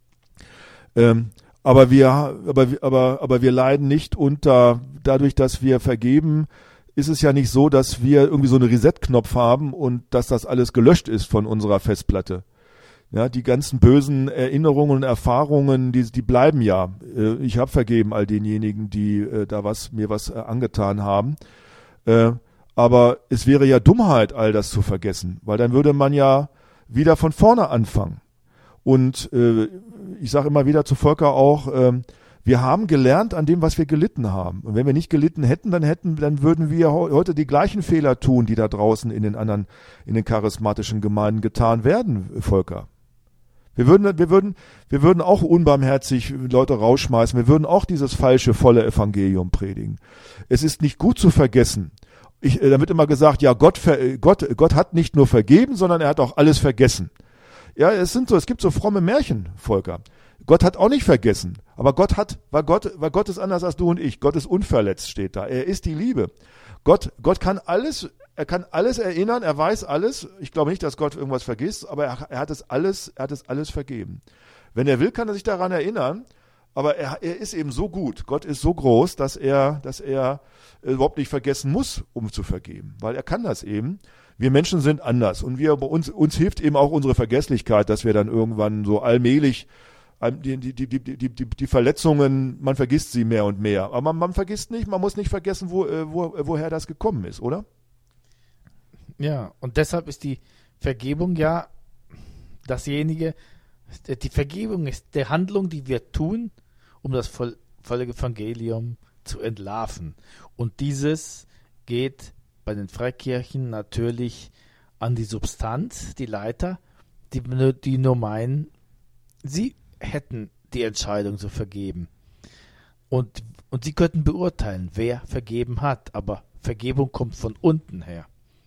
[SPEAKER 1] Ähm, aber wir, aber, aber, aber wir leiden nicht unter, dadurch, dass wir vergeben, ist es ja nicht so, dass wir irgendwie so einen Reset-Knopf haben und dass das alles gelöscht ist von unserer Festplatte. Ja, die ganzen bösen Erinnerungen und Erfahrungen, die, die bleiben ja. Ich habe vergeben all denjenigen, die äh, da was mir was äh, angetan haben. Äh, aber es wäre ja Dummheit, all das zu vergessen, weil dann würde man ja wieder von vorne anfangen. Und äh, ich sage immer wieder zu Volker auch, äh, wir haben gelernt an dem, was wir gelitten haben. Und wenn wir nicht gelitten hätten, dann hätten, dann würden wir heute die gleichen Fehler tun, die da draußen in den anderen, in den charismatischen Gemeinden getan werden, Volker. Wir würden, wir würden, wir würden auch unbarmherzig Leute rausschmeißen. Wir würden auch dieses falsche, volle Evangelium predigen. Es ist nicht gut zu vergessen. Ich, da wird immer gesagt, ja, Gott, Gott, Gott hat nicht nur vergeben, sondern er hat auch alles vergessen. Ja, es sind so, es gibt so fromme Märchen, Volker. Gott hat auch nicht vergessen. Aber Gott hat, weil Gott, weil Gott ist anders als du und ich. Gott ist unverletzt, steht da. Er ist die Liebe. Gott, Gott kann alles, er kann alles erinnern, er weiß alles. Ich glaube nicht, dass Gott irgendwas vergisst, aber er, er hat es alles, er hat es alles vergeben. Wenn er will, kann er sich daran erinnern, aber er, er ist eben so gut. Gott ist so groß, dass er, dass er überhaupt nicht vergessen muss, um zu vergeben, weil er kann das eben. Wir Menschen sind anders und wir, uns, uns hilft eben auch unsere Vergesslichkeit, dass wir dann irgendwann so allmählich Die, die, die, die, die, die, die Verletzungen, man vergisst sie mehr und mehr. Aber man, man vergisst nicht, man muss nicht vergessen, wo, wo, woher das gekommen ist, oder?
[SPEAKER 2] Ja, und deshalb ist die Vergebung ja dasjenige, die Vergebung ist die Handlung, die wir tun, um das voll, volle Evangelium zu entlarven. Und dieses geht bei den Freikirchen natürlich an die Substanz, die Leiter, die, die nur meinen, sie hätten die Entscheidung zu vergeben. Und, und sie könnten beurteilen, wer vergeben hat. Aber Vergebung kommt von unten her.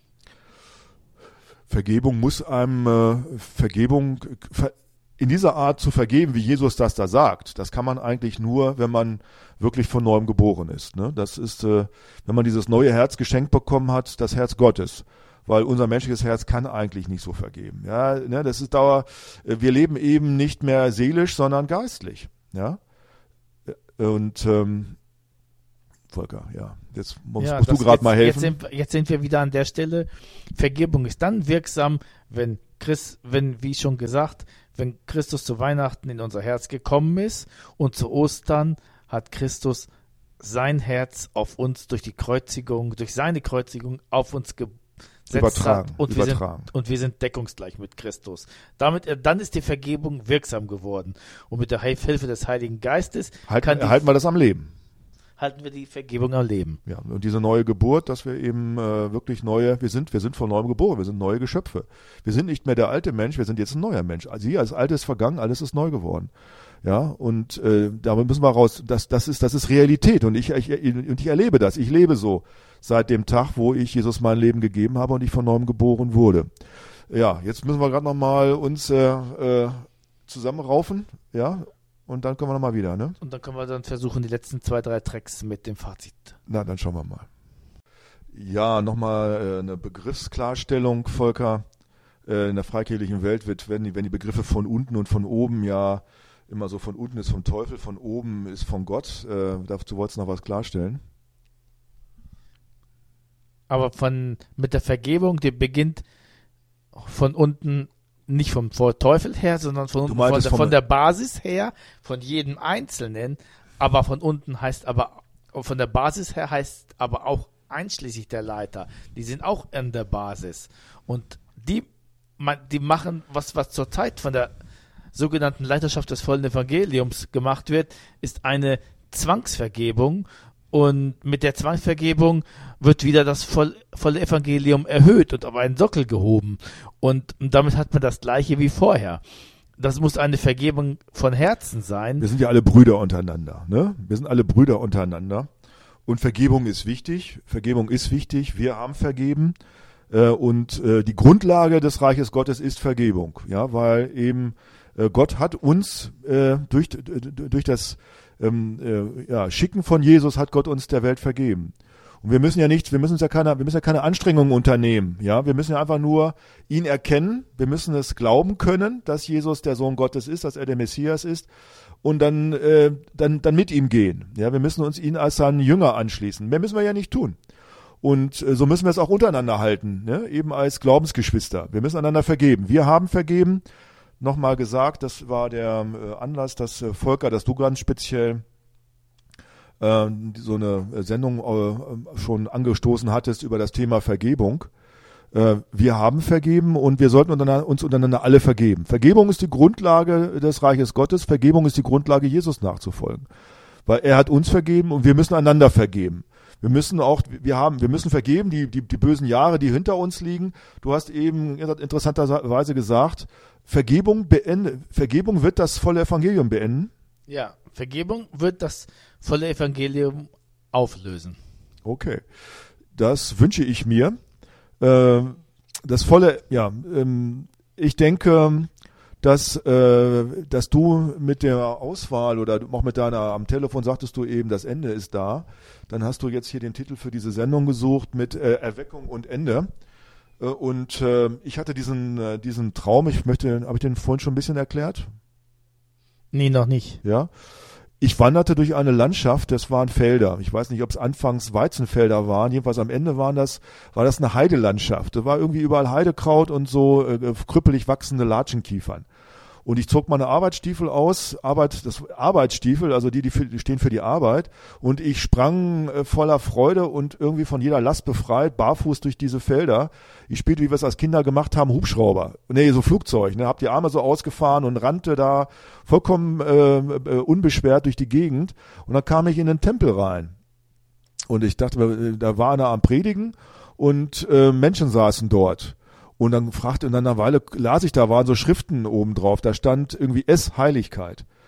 [SPEAKER 1] Vergebung muss einem, äh, Vergebung, ver, in dieser Art zu vergeben, wie Jesus das da sagt, das kann man eigentlich nur, wenn man wirklich von neuem geboren ist. Ne? Das ist, äh, wenn man dieses neue Herz geschenkt bekommen hat, das Herz Gottes. Weil unser menschliches Herz kann eigentlich nicht so vergeben. Ja, ne, das ist Dauer, wir leben eben nicht mehr seelisch, sondern geistlich. Ja, und ähm, Volker, ja, jetzt musst,
[SPEAKER 2] ja,
[SPEAKER 1] musst du gerade mal helfen.
[SPEAKER 2] Jetzt sind, jetzt sind wir wieder an der Stelle. Vergebung ist dann wirksam, wenn Christ, wenn, wie schon gesagt, wenn Christus zu Weihnachten in unser Herz gekommen ist und zu Ostern hat Christus sein Herz auf uns durch die Kreuzigung, durch seine Kreuzigung auf uns gebracht.
[SPEAKER 1] Übertragen,
[SPEAKER 2] und,
[SPEAKER 1] übertragen.
[SPEAKER 2] Wir sind, und wir sind deckungsgleich mit Christus. Damit, dann ist die Vergebung wirksam geworden. Und mit der Hilfe des Heiligen Geistes
[SPEAKER 1] halten,
[SPEAKER 2] kann die,
[SPEAKER 1] halten wir das am Leben.
[SPEAKER 2] halten wir die Vergebung am Leben.
[SPEAKER 1] Ja, und diese neue Geburt, dass wir eben äh, wirklich neue, wir sind, wir sind von neuem geboren, wir sind neue Geschöpfe. Wir sind nicht mehr der alte Mensch, wir sind jetzt ein neuer Mensch. Also hier, das Alte ist vergangen, alles ist neu geworden. Ja, und äh, damit müssen wir raus. Das, das ist, das ist Realität und ich, ich, und ich erlebe das. Ich lebe so seit dem Tag, wo ich Jesus mein Leben gegeben habe und ich von neuem geboren wurde. Ja, jetzt müssen wir gerade noch mal uns äh, äh, zusammenraufen, ja, und dann kommen wir noch mal wieder, ne?
[SPEAKER 2] Und dann können wir dann versuchen, die letzten zwei, drei Tracks mit dem Fazit.
[SPEAKER 1] Na, dann schauen wir mal. Ja, nochmal äh, eine Begriffsklarstellung, Volker. Äh, in der freikirchlichen Welt wird, wenn die, wenn die Begriffe von unten und von oben ja immer so, von unten ist vom Teufel, von oben ist von Gott. Äh, dazu wolltest du noch was klarstellen?
[SPEAKER 2] Aber von, mit der Vergebung, die beginnt von unten, nicht vom Teufel her, sondern von, unten, von, der, von der Basis her, von jedem Einzelnen. Aber von unten heißt aber, von der Basis her heißt aber auch einschließlich der Leiter. Die sind auch an der Basis. Und die, die machen, was, was zurzeit von der sogenannten Leiterschaft des vollen Evangeliums gemacht wird, ist eine Zwangsvergebung. Und mit der Zwangsvergebung wird wieder das voll, volle Evangelium erhöht und auf einen Sockel gehoben. Und damit hat man das Gleiche wie vorher. Das muss eine Vergebung von Herzen sein.
[SPEAKER 1] Wir sind ja alle Brüder untereinander, ne? Wir sind alle Brüder untereinander. Und Vergebung ist wichtig. Vergebung ist wichtig. Wir haben vergeben. Äh, und äh, die Grundlage des Reiches Gottes ist Vergebung. Ja, weil eben äh, Gott hat uns äh, durch, durch das Ähm, äh, ja, Schicken von Jesus hat Gott uns der Welt vergeben. Und wir müssen ja nicht, wir müssen uns ja keine, wir müssen ja keine Anstrengungen unternehmen. Ja, wir müssen ja einfach nur ihn erkennen. Wir müssen es glauben können, dass Jesus der Sohn Gottes ist, dass er der Messias ist, und dann, äh, dann, dann mit ihm gehen. Ja, wir müssen uns ihn als seinen Jünger anschließen. Mehr müssen wir ja nicht tun. Und äh, so müssen wir es auch untereinander halten, ne? Eben als Glaubensgeschwister. Wir müssen einander vergeben. Wir haben vergeben. Nochmal gesagt, das war der äh, Anlass, dass äh, Volker, dass du ganz speziell äh, so eine Sendung äh, schon angestoßen hattest über das Thema Vergebung. Äh, wir haben vergeben und wir sollten untereinander, uns untereinander alle vergeben. Vergebung ist die Grundlage des Reiches Gottes. Vergebung ist die Grundlage, Jesus nachzufolgen. Weil er hat uns vergeben und wir müssen einander vergeben. Wir müssen auch, wir haben, wir müssen vergeben, die, die, die bösen Jahre, die hinter uns liegen. Du hast eben interessanterweise gesagt, Vergebung beende, Vergebung wird das volle Evangelium beenden.
[SPEAKER 2] Ja, Vergebung wird das volle Evangelium auflösen.
[SPEAKER 1] Okay, das wünsche ich mir. Äh, das volle, ja, ähm, ich denke, dass, äh, dass du mit der Auswahl oder auch mit deiner, am Telefon sagtest du eben, das Ende ist da. Dann hast du jetzt hier den Titel für diese Sendung gesucht mit äh, Erweckung und Ende. Äh, und äh, ich hatte diesen, äh, diesen Traum, ich möchte, habe ich den vorhin schon ein bisschen erklärt?
[SPEAKER 2] Nee, noch nicht.
[SPEAKER 1] Ja. Ich wanderte durch eine Landschaft, das waren Felder. Ich weiß nicht, ob es anfangs Weizenfelder waren. Jedenfalls am Ende waren das, war das eine Heidelandschaft. Da war irgendwie überall Heidekraut und so äh, krüppelig wachsende Latschenkiefern. Und ich zog meine Arbeitsstiefel aus, Arbeit, das Arbeitsstiefel, also die, die, für, die stehen für die Arbeit. Und ich sprang äh, voller Freude und irgendwie von jeder Last befreit, barfuß durch diese Felder. Ich spielte, wie wir es als Kinder gemacht haben, Hubschrauber. Nee, so Flugzeug, ne, hab die Arme so ausgefahren und rannte da vollkommen äh, äh, unbeschwert durch die Gegend. Und dann kam ich in den Tempel rein. Und ich dachte, da war einer am Predigen und äh, Menschen saßen dort. Und dann fragte, und dann eine Weile las ich, da waren so Schriften oben drauf, da stand irgendwie S, Heiligkeit.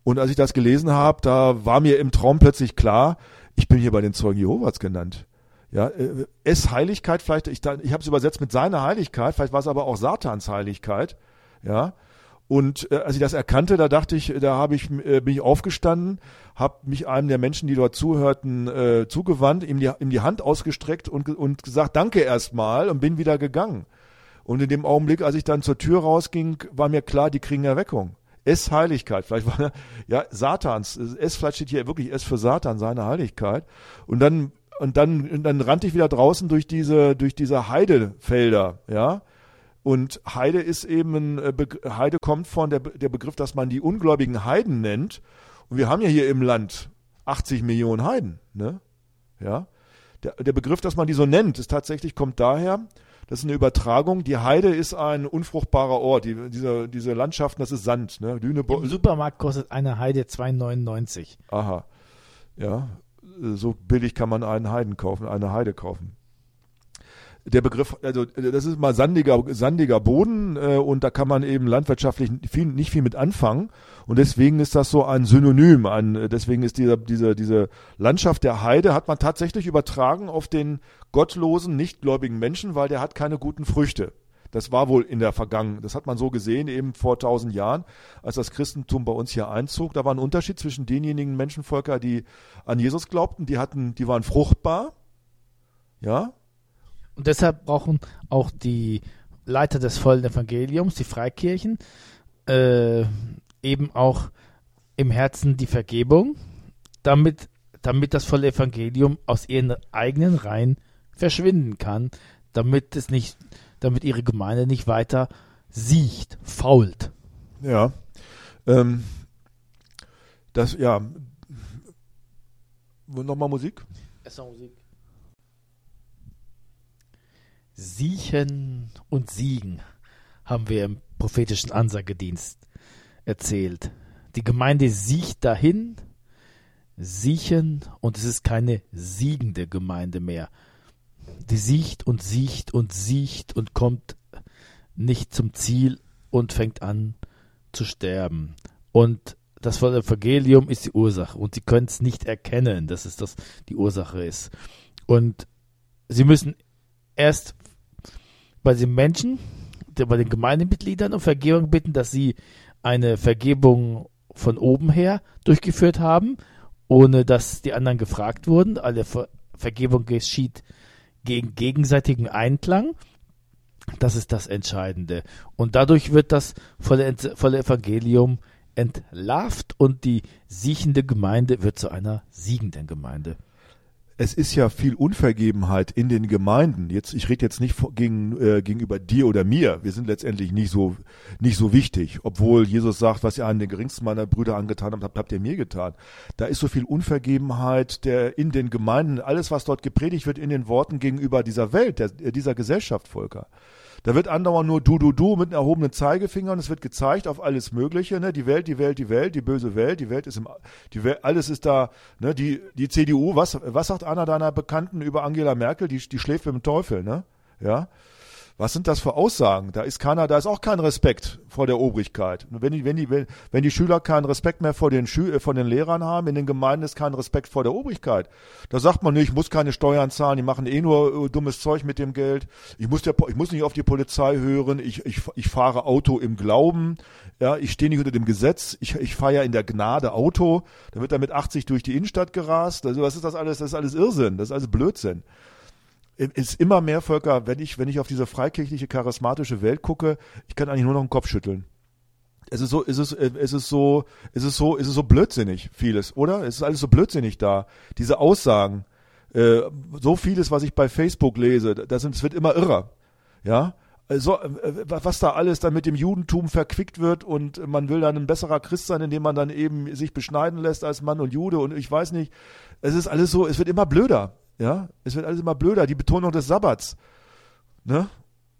[SPEAKER 1] Und als ich das gelesen habe, da war mir im Traum plötzlich klar, ich bin hier bei den Zeugen Jehovas genannt. Ja, äh, es Heiligkeit, vielleicht, ich, ich habe es übersetzt mit seiner Heiligkeit, vielleicht war es aber auch Satans Heiligkeit. Ja, und äh, als ich das erkannte, da dachte ich, da habe ich, äh, bin ich aufgestanden, habe mich einem der Menschen, die dort zuhörten, äh, zugewandt, ihm die, ihm die Hand ausgestreckt und, und gesagt, danke erstmal, und bin wieder gegangen. Und in dem Augenblick, als ich dann zur Tür rausging, war mir klar, die kriegen Erweckung. Es Heiligkeit, vielleicht war ja Satans, es vielleicht steht hier wirklich es für Satan, seine Heiligkeit. Und dann und dann und dann rannte ich wieder draußen durch diese durch diese Heidefelder, ja. Und Heide ist eben ein Be- Heide kommt von der der Begriff, dass man die ungläubigen Heiden nennt. Und wir haben ja hier im Land achtzig Millionen Heiden, ne? Ja. Der der Begriff, dass man die so nennt, ist tatsächlich kommt daher. Das ist eine Übertragung. Die Heide ist ein unfruchtbarer Ort. Die, diese, diese Landschaften, das ist Sand. Ne? Lüneburg.
[SPEAKER 2] Im Supermarkt kostet eine Heide zwei neunundneunzig.
[SPEAKER 1] Aha. Ja, so billig kann man einen Heiden kaufen, eine Heide kaufen. Der Begriff, also das ist mal sandiger, sandiger Boden äh, und da kann man eben landwirtschaftlich viel, nicht viel mit anfangen und deswegen ist das so ein Synonym. Ein, deswegen ist diese, diese, diese Landschaft der Heide hat man tatsächlich übertragen auf den gottlosen, nichtgläubigen Menschen, weil der hat keine guten Früchte. Das war wohl in der Vergangenheit, das hat man so gesehen, eben vor tausend Jahren, als das Christentum bei uns hier einzog. Da war ein Unterschied zwischen denjenigen Menschenvölker, die an Jesus glaubten, die hatten, die waren fruchtbar, ja.
[SPEAKER 2] Und deshalb brauchen auch die Leiter des vollen Evangeliums, die Freikirchen, äh, eben auch im Herzen die Vergebung, damit, damit das volle Evangelium aus ihren eigenen Reihen verschwinden kann, damit es nicht, damit ihre Gemeinde nicht weiter siecht, fault.
[SPEAKER 1] Ja, ähm, das, ja, nochmal Musik?
[SPEAKER 2] Erstmal Musik. Siechen und Siegen haben wir im prophetischen Ansagedienst erzählt. Die Gemeinde siecht dahin, siechen, und es ist keine siegende Gemeinde mehr. Die siecht und siecht und siecht und kommt nicht zum Ziel und fängt an zu sterben. Und das volle Evangelium ist die Ursache und sie können es nicht erkennen, dass es das die Ursache ist. Und sie müssen erst bei den Menschen, bei den Gemeindemitgliedern um Vergebung bitten, dass sie eine Vergebung von oben her durchgeführt haben, ohne dass die anderen gefragt wurden. Alle Ver- Vergebung geschieht gegen gegenseitigen Einklang. Das ist das Entscheidende. Und dadurch wird das volle, volle Evangelium entlarvt und die siechende Gemeinde wird zu einer siegenden Gemeinde.
[SPEAKER 1] Es ist ja viel Unvergebenheit in den Gemeinden. Jetzt, ich rede jetzt nicht vor, gegen, äh, gegenüber dir oder mir. Wir sind letztendlich nicht so, nicht so wichtig. Obwohl Jesus sagt, was ihr an den geringsten meiner Brüder angetan habt, habt ihr mir getan. Da ist so viel Unvergebenheit der in den Gemeinden, alles was dort gepredigt wird in den Worten gegenüber dieser Welt, der, dieser Gesellschaft, Volker. Da wird andauernd nur du, du, du mit einem erhobenen Zeigefinger und es wird gezeigt auf alles Mögliche, ne? Die Welt, die Welt, die Welt, die böse Welt, die Welt ist im, die Welt, alles ist da, ne? Die, die C D U, was, was sagt einer deiner Bekannten über Angela Merkel? Die, die schläft mit dem Teufel, ne? Ja. Was sind das für Aussagen? Da ist keiner, da ist auch kein Respekt vor der Obrigkeit. Und wenn die, wenn die, wenn, wenn die Schüler keinen Respekt mehr vor den Schü äh, von den Lehrern haben, in den Gemeinden ist kein Respekt vor der Obrigkeit. Da sagt man, nee, ich muss keine Steuern zahlen, die machen eh nur äh, dummes Zeug mit dem Geld. Ich muss der, ich muss nicht auf die Polizei hören, ich, ich, ich fahre Auto im Glauben, ja, ich stehe nicht unter dem Gesetz, ich, ich fahre ja in der Gnade Auto, da wird er mit achtzig durch die Innenstadt gerast. Also was ist das alles? Das ist alles Irrsinn, das ist alles Blödsinn. Ist immer mehr, Völker, wenn ich, wenn ich auf diese freikirchliche, charismatische Welt gucke, ich kann eigentlich nur noch den Kopf schütteln. Es ist so, es ist, es ist so, es ist so, es ist so blödsinnig, vieles, oder? Es ist alles so blödsinnig da. Diese Aussagen, äh, so vieles, was ich bei Facebook lese, das, es wird immer irrer, ja? Also, was da alles dann mit dem Judentum verquickt wird und man will dann ein besserer Christ sein, indem man dann eben sich beschneiden lässt als Mann und Jude und ich weiß nicht. Es ist alles so, es wird immer blöder. Ja, es wird alles immer blöder, die Betonung des Sabbats. Ne?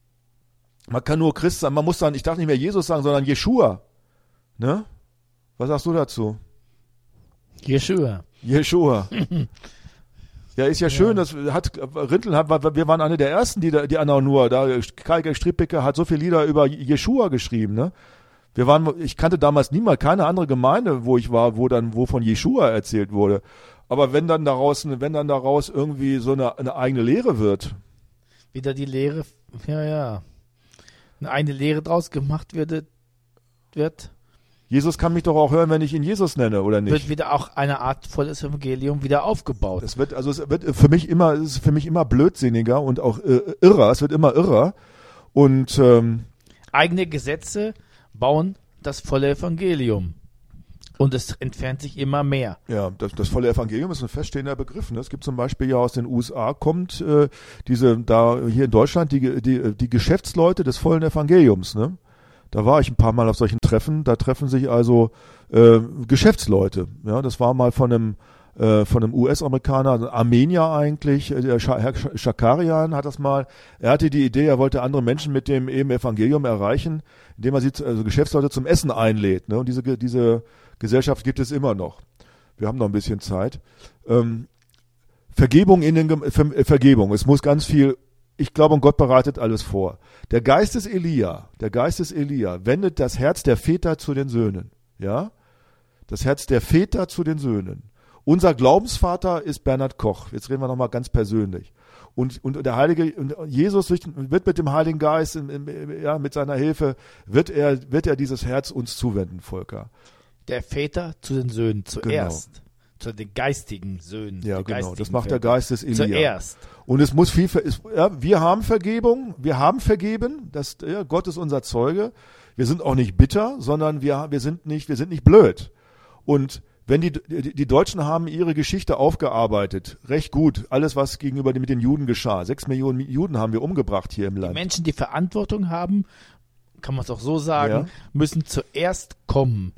[SPEAKER 1] Man kann nur Christ sein, man muss dann, ich darf nicht mehr Jesus sagen, sondern Jeschua. Ne? Was sagst du dazu?
[SPEAKER 2] Jeschua.
[SPEAKER 1] Jeschua. Ja, ist ja, ja schön, das hat, Rintel hat, wir waren eine der ersten, die, die Anna nur, da, Kai Strippecke hat so viele Lieder über Jeschua geschrieben, ne? Wir waren, ich kannte damals niemals keine andere Gemeinde, wo ich war, wo dann, wo von Jeschua erzählt wurde. Aber wenn dann daraus, wenn dann daraus irgendwie so eine, eine eigene Lehre wird.
[SPEAKER 2] Wieder die Lehre, ja, ja. Eine eigene Lehre draus gemacht wird, wird.
[SPEAKER 1] Jesus kann mich doch auch hören, wenn ich ihn Jesus nenne, oder nicht?
[SPEAKER 2] Wird wieder auch eine Art volles Evangelium wieder aufgebaut.
[SPEAKER 1] Es wird, also es wird für mich immer, es ist für mich immer blödsinniger und auch äh, irrer. Es wird immer irrer. Und ähm,
[SPEAKER 2] eigene Gesetze bauen das volle Evangelium. Und es entfernt sich immer mehr.
[SPEAKER 1] Ja, das, das volle Evangelium ist ein feststehender Begriff. Ne? Es gibt zum Beispiel ja aus den U S A kommt äh, diese, da hier in Deutschland die, die, die Geschäftsleute des vollen Evangeliums. Ne? Da war ich ein paar Mal auf solchen Treffen. Da treffen sich also äh, Geschäftsleute. Ja, das war mal von einem äh, von einem U S-Amerikaner, also Armenier eigentlich, der Scha- Herr Schakarian hat das mal. Er hatte die Idee, er wollte andere Menschen mit dem eben Evangelium erreichen, indem er sie, also Geschäftsleute zum Essen einlädt. Ne? Und diese diese Gesellschaft gibt es immer noch. Wir haben noch ein bisschen Zeit. Ähm, Vergebung in den Gem- Ver- Vergebung. Es muss ganz viel. Ich glaube, Gott bereitet alles vor. Der Geist des Elia, der Geist des Elia wendet das Herz der Väter zu den Söhnen. Ja? Das Herz der Väter zu den Söhnen. Unser Glaubensvater ist Bernhard Koch. Jetzt reden wir nochmal ganz persönlich. Und, und der Heilige, und Jesus wird mit dem Heiligen Geist, ja, mit seiner Hilfe, wird er, wird er dieses Herz uns zuwenden, Volker.
[SPEAKER 2] Der Väter zu den Söhnen zuerst. Genau. Zu den geistigen Söhnen.
[SPEAKER 1] Ja, genau. Das macht Väter. Der Geist des Elia.
[SPEAKER 2] Zuerst.
[SPEAKER 1] Und es muss viel, ist, ja, wir haben Vergebung, wir haben vergeben, das, ja, Gott ist unser Zeuge. Wir sind auch nicht bitter, sondern wir, wir sind nicht, wir sind nicht blöd. Und wenn die, die, die Deutschen haben ihre Geschichte aufgearbeitet, recht gut, alles was gegenüber mit den Juden geschah. Sechs Millionen Juden haben wir umgebracht hier im Land.
[SPEAKER 2] Die Menschen, die Verantwortung haben, kann man es auch so sagen, ja, müssen zuerst kommen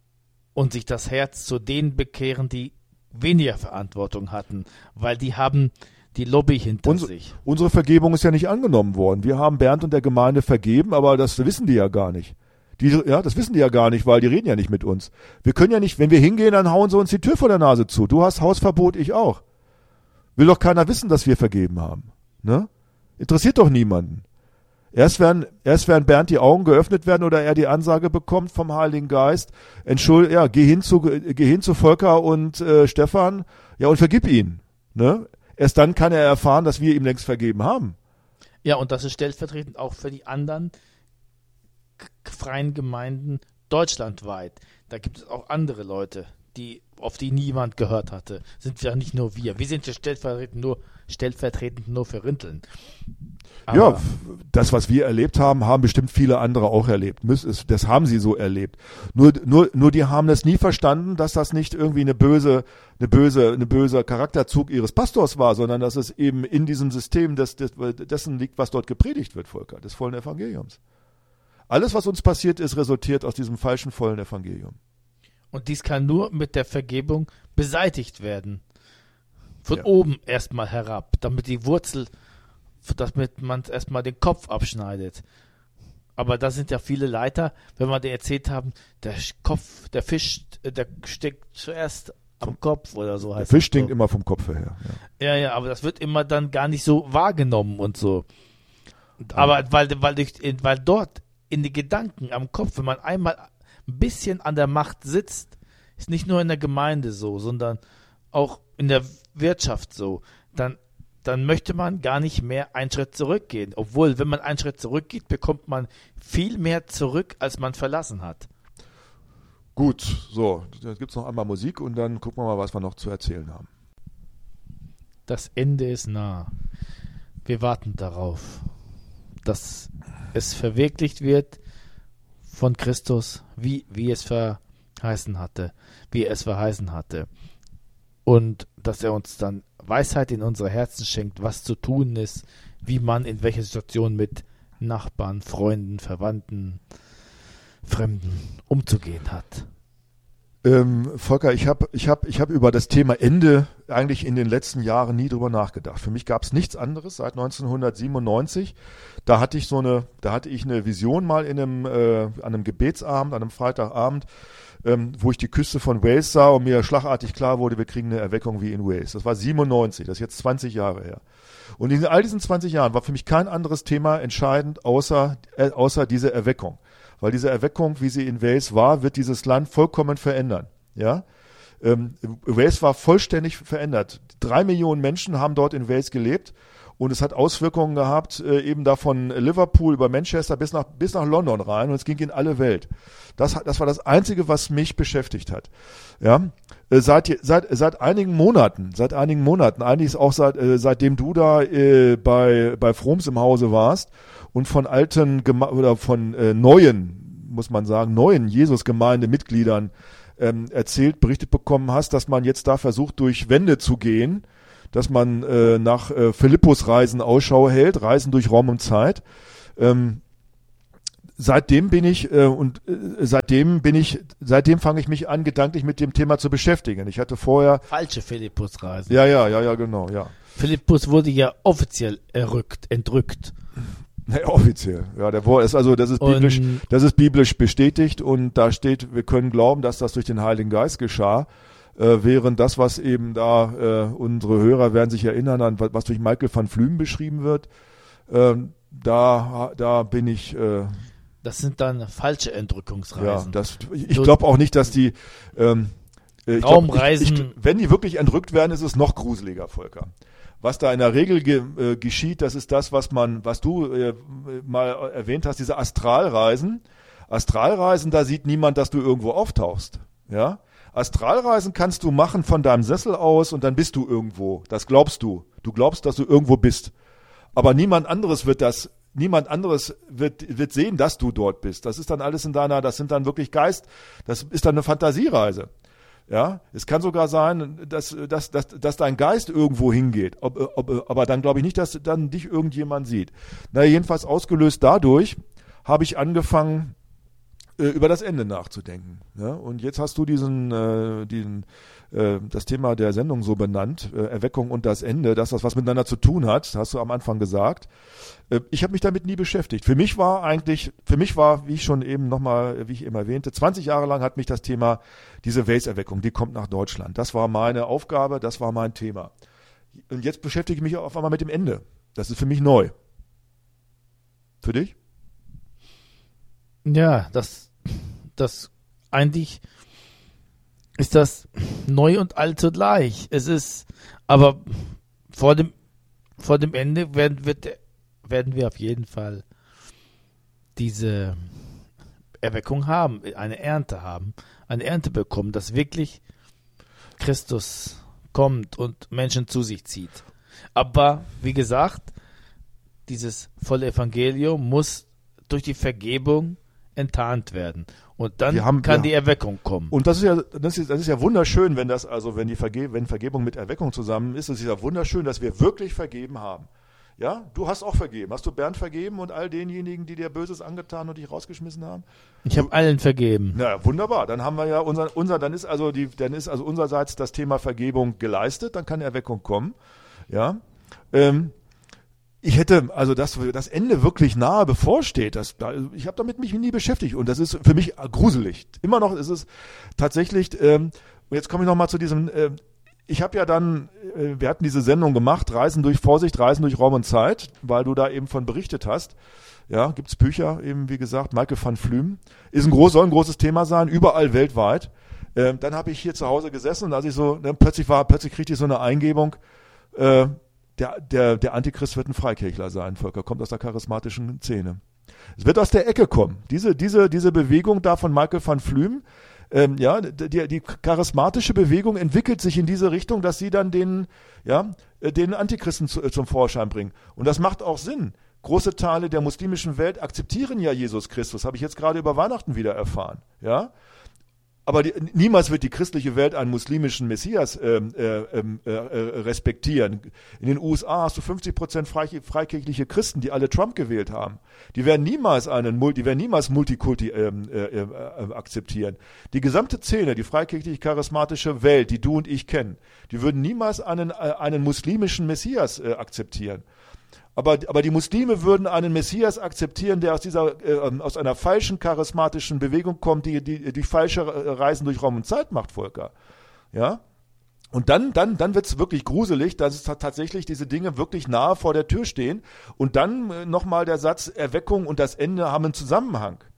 [SPEAKER 2] und sich das Herz zu denen bekehren, die weniger Verantwortung hatten, weil die haben die Lobby hinter
[SPEAKER 1] Uns,
[SPEAKER 2] sich.
[SPEAKER 1] Unsere Vergebung ist ja nicht angenommen worden. Wir haben Bernd und der Gemeinde vergeben, aber das wissen die ja gar nicht. Die, ja, das wissen die ja gar nicht, weil die reden ja nicht mit uns. Wir können ja nicht, wenn wir hingehen, dann hauen sie uns die Tür vor der Nase zu. Du hast Hausverbot, ich auch. Will doch keiner wissen, dass wir vergeben haben. Ne? Interessiert doch niemanden. Erst werden, erst werden Bernd die Augen geöffnet werden oder er die Ansage bekommt vom Heiligen Geist, entschuld, ja, geh hin zu, geh hin zu Volker und äh, Stefan, ja, und vergib ihn. Ne? Erst dann kann er erfahren, dass wir ihm längst vergeben haben.
[SPEAKER 2] Ja, und das ist stellvertretend auch für die anderen freien Gemeinden deutschlandweit. Da gibt es auch andere Leute, die, auf die niemand gehört hatte. Sind ja nicht nur wir. Wir sind ja stellvertretend nur, stellvertretend nur für Rinteln. Aber
[SPEAKER 1] ja, das, was wir erlebt haben, haben bestimmt viele andere auch erlebt. Das haben sie so erlebt. Nur, nur, nur die haben das nie verstanden, dass das nicht irgendwie eine böse, eine böse, eine böse Charakterzug ihres Pastors war, sondern dass es eben in diesem System des, des, dessen liegt, was dort gepredigt wird, Volker, des vollen Evangeliums. Alles, was uns passiert ist, resultiert aus diesem falschen vollen Evangelium.
[SPEAKER 2] Und dies kann nur mit der Vergebung beseitigt werden. Von
[SPEAKER 1] ja.
[SPEAKER 2] oben erstmal herab, damit die Wurzel, damit man erstmal den Kopf abschneidet. Aber da sind ja viele Leiter, wenn wir dir erzählt haben, der Kopf, der Fisch, der steckt zuerst am Kopf oder so.
[SPEAKER 1] Der Fisch stinkt so. Immer vom Kopf her.
[SPEAKER 2] Ja. ja, ja, aber das wird immer dann gar nicht so wahrgenommen und so. Aber weil, weil, durch, weil dort in die Gedanken am Kopf, wenn man einmal ein bisschen an der Macht sitzt, ist nicht nur in der Gemeinde so, sondern auch in der Wirtschaft so, dann, dann möchte man gar nicht mehr einen Schritt zurückgehen. Obwohl, wenn man einen Schritt zurückgeht, bekommt man viel mehr zurück, als man verlassen hat.
[SPEAKER 1] Gut, so, jetzt gibt es noch einmal Musik und dann gucken wir mal, was wir noch zu erzählen haben.
[SPEAKER 2] Das Ende ist nah. Wir warten darauf, dass es verwirklicht wird von Christus, wie, wie es verheißen hatte, wie er es verheißen hatte. Und dass er uns dann Weisheit in unsere Herzen schenkt, was zu tun ist, wie man in welcher Situation mit Nachbarn, Freunden, Verwandten, Fremden umzugehen hat.
[SPEAKER 1] Ähm, Volker, ich habe ich hab, ich hab über das Thema Ende eigentlich in den letzten Jahren nie drüber nachgedacht. Für mich gab es nichts anderes seit neunzehnhundertsiebenundneunzig. Da hatte ich so eine, da hatte ich eine Vision mal in einem, äh, an einem Gebetsabend, an einem Freitagabend, ähm, wo ich die Küste von Wales sah und mir schlagartig klar wurde, wir kriegen eine Erweckung wie in Wales. Das war siebenundneunzig, das ist jetzt zwanzig Jahre her. Und in all diesen zwanzig Jahren war für mich kein anderes Thema entscheidend, außer, äh, außer diese Erweckung. weil diese Erweckung, wie sie in Wales war, wird dieses Land vollkommen verändern. Ja, ähm, Wales war vollständig verändert. Drei Millionen Menschen haben dort in Wales gelebt. Und es hat Auswirkungen gehabt, äh, eben da von Liverpool über Manchester bis nach, bis nach London rein. Und es ging in alle Welt. Das, das war das Einzige, was mich beschäftigt hat. Ja, äh, seit, seit, seit einigen Monaten, seit einigen Monaten, eigentlich ist auch seit, äh, seitdem du da äh, bei, bei Froms im Hause warst und von alten Geme- oder von äh, neuen, muss man sagen, neuen Jesus-Gemeindemitgliedern ähm, erzählt, berichtet bekommen hast, dass man jetzt da versucht, durch Wände zu gehen, dass man äh, nach äh, Philippus-Reisen Ausschau hält, Reisen durch Raum und Zeit. Ähm, seitdem bin ich äh, und äh, seitdem bin ich, seitdem fange ich mich an, gedanklich mit dem Thema zu beschäftigen. Ich hatte vorher
[SPEAKER 2] falsche Philippus-Reisen.
[SPEAKER 1] Ja, ja, ja, ja, genau, ja.
[SPEAKER 2] Philippus wurde ja offiziell errückt, entrückt.
[SPEAKER 1] Ja, offiziell. Ja, der Wort ist also, das ist biblisch,
[SPEAKER 2] Und
[SPEAKER 1] das ist biblisch bestätigt und da steht, wir können glauben, dass das durch den Heiligen Geist geschah. Äh, während das, was eben da, äh, unsere Hörer werden sich erinnern an, was durch Michael van Flümen beschrieben wird, äh, da, da bin ich. Äh,
[SPEAKER 2] das sind dann falsche Entrückungsreisen.
[SPEAKER 1] Ja, das, ich, ich glaube auch nicht, dass die ähm, ich
[SPEAKER 2] Raumreisen.
[SPEAKER 1] Glaub, ich, ich, wenn die wirklich entrückt werden, ist es noch gruseliger, Volker. Was da in der Regel ge, äh, geschieht, das ist das, was man, was du äh, mal erwähnt hast, diese Astralreisen. Astralreisen, da sieht niemand, dass du irgendwo auftauchst. Ja. Astralreisen kannst du machen von deinem Sessel aus und dann bist du irgendwo. Das glaubst du. Du glaubst, dass du irgendwo bist. Aber niemand anderes wird das, niemand anderes wird, wird sehen, dass du dort bist. Das ist dann alles in deiner, das sind dann wirklich Geist, das ist dann eine Fantasiereise. Ja, es kann sogar sein, dass, dass, dass, dass dein Geist irgendwo hingeht. Ob, ob, aber dann glaube ich nicht, dass dann dich irgendjemand sieht. Na, jedenfalls ausgelöst dadurch habe ich angefangen, über das Ende nachzudenken. Ja? Und jetzt hast du diesen, äh, diesen, äh, das Thema der Sendung so benannt, äh, Erweckung und das Ende, dass das was miteinander zu tun hat, hast du am Anfang gesagt. Äh, ich habe mich damit nie beschäftigt. Für mich war eigentlich, für mich war, wie ich schon eben nochmal, wie ich eben erwähnte, zwanzig Jahre lang hat mich das Thema, diese Wales-Erweckung, die kommt nach Deutschland. Das war meine Aufgabe, das war mein Thema. Und jetzt beschäftige ich mich auf einmal mit dem Ende. Das ist für mich neu. Für dich?
[SPEAKER 2] Ja, das, das eigentlich ist das neu und alt zugleich. Es ist, aber vor dem, vor dem Ende werden, wird, werden wir auf jeden Fall diese Erweckung haben, eine Ernte haben, eine Ernte bekommen, dass wirklich Christus kommt und Menschen zu sich zieht. Aber, wie gesagt, dieses volle Evangelium muss durch die Vergebung enttarnt werden. Und dann
[SPEAKER 1] haben,
[SPEAKER 2] kann
[SPEAKER 1] ja.
[SPEAKER 2] die Erweckung kommen.
[SPEAKER 1] Und das ist ja, das ist, das ist ja wunderschön, wenn das, also wenn die Verge wenn Vergebung mit Erweckung zusammen ist, es ist ja wunderschön, dass wir wirklich vergeben haben. Ja, du hast auch vergeben. Hast du Bernd vergeben und all denjenigen, die dir Böses angetan und dich rausgeschmissen haben?
[SPEAKER 2] Ich habe allen vergeben.
[SPEAKER 1] Na, wunderbar. Dann haben wir ja unser, unser, dann ist also die, dann ist also unsererseits das Thema Vergebung geleistet, dann kann Erweckung kommen. Ja. Ähm, Ich hätte, also dass das Ende wirklich nahe bevorsteht, das, ich habe damit mich nie beschäftigt und das ist für mich gruselig. Immer noch ist es tatsächlich, ähm, und jetzt komme ich nochmal zu diesem, äh, ich habe ja dann, äh, wir hatten diese Sendung gemacht, Reisen durch Vorsicht, Reisen durch Raum und Zeit, weil du da eben von berichtet hast. Ja, gibt's Bücher, eben wie gesagt, Michael van Flümen. Ist ein groß, soll ein großes Thema sein, überall weltweit. Ähm, dann habe ich hier zu Hause gesessen und als ich so, dann plötzlich war, plötzlich kriegte ich so eine Eingebung, äh, Der, der, der Antichrist wird ein Freikirchler sein, Volker, kommt aus der charismatischen Szene. Es wird aus der Ecke kommen. Diese, diese, diese Bewegung da von Michael van Flümen, ähm, ja, die, die charismatische Bewegung entwickelt sich in diese Richtung, dass sie dann den, ja, den Antichristen zu, zum Vorschein bringen. Und das macht auch Sinn. Große Teile der muslimischen Welt akzeptieren ja Jesus Christus, habe ich jetzt gerade über Weihnachten wieder erfahren, ja. Aber die, niemals wird die christliche Welt einen muslimischen Messias ähm, äh, äh, äh, respektieren. In den U S A hast du fünfzig Prozent freikirchliche Christen, die alle Trump gewählt haben. Die werden niemals einen, die werden niemals Multikulti ähm, äh, äh, akzeptieren. Die gesamte Szene, die freikirchliche charismatische Welt, die du und ich kennen, die würden niemals einen, äh, einen muslimischen Messias äh, akzeptieren. Aber, aber die Muslime würden einen Messias akzeptieren, der aus dieser, äh, aus einer falschen charismatischen Bewegung kommt, die, die, die falsche Reisen durch Raum und Zeit macht, Volker. Ja? Und dann, dann, dann wird's wirklich gruselig, dass es tatsächlich diese Dinge wirklich nahe vor der Tür stehen. Und dann äh, nochmal der Satz, Erweckung und das Ende haben einen Zusammenhang.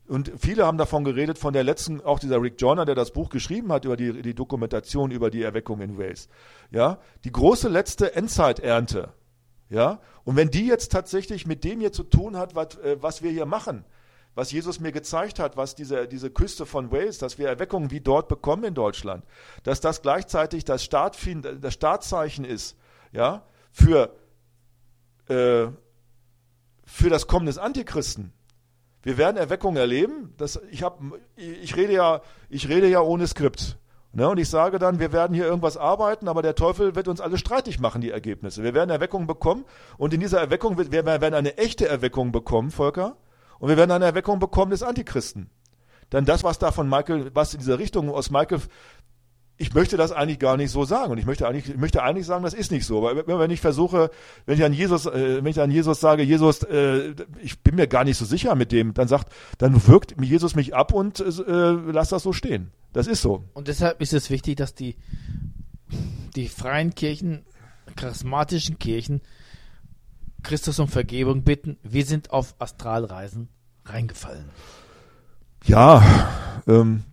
[SPEAKER 1] Und viele haben davon geredet, von der letzten, auch dieser Rick Joyner, der das Buch geschrieben hat, über die, die Dokumentation über die Erweckung in Wales. Ja, die große letzte Endzeiternte. Ja, und wenn die jetzt tatsächlich mit dem hier zu tun hat, was, äh, was wir hier machen, was Jesus mir gezeigt hat, was diese, diese Küste von Wales, dass wir Erweckungen wie dort bekommen in Deutschland, dass das gleichzeitig das, Start, das Startzeichen ist, ja, für, äh, für das Kommen des Antichristen. Wir werden Erweckungen erleben. Das, ich, hab, ich, rede ja, ich rede ja ohne Skript. Ne? Und ich sage dann, wir werden hier irgendwas arbeiten, aber der Teufel wird uns alle streitig machen, die Ergebnisse. Wir werden Erweckungen bekommen und in dieser Erweckung, wird, wir werden eine echte Erweckung bekommen, Volker, und wir werden eine Erweckung bekommen des Antichristen. Dann das, was da von Michael, was in dieser Richtung aus Michael, ich möchte das eigentlich gar nicht so sagen. Und ich möchte eigentlich, ich möchte eigentlich sagen, das ist nicht so. Weil wenn ich versuche, wenn ich an Jesus, äh, wenn ich an Jesus sage, Jesus, äh, ich bin mir gar nicht so sicher mit dem, dann sagt, dann wirkt Jesus mich ab und äh, lass das so stehen. Das ist so.
[SPEAKER 2] Und deshalb ist es wichtig, dass die, die freien Kirchen, charismatischen Kirchen, Christus um Vergebung bitten. Wir sind auf Astralreisen reingefallen.
[SPEAKER 1] Ja, ähm,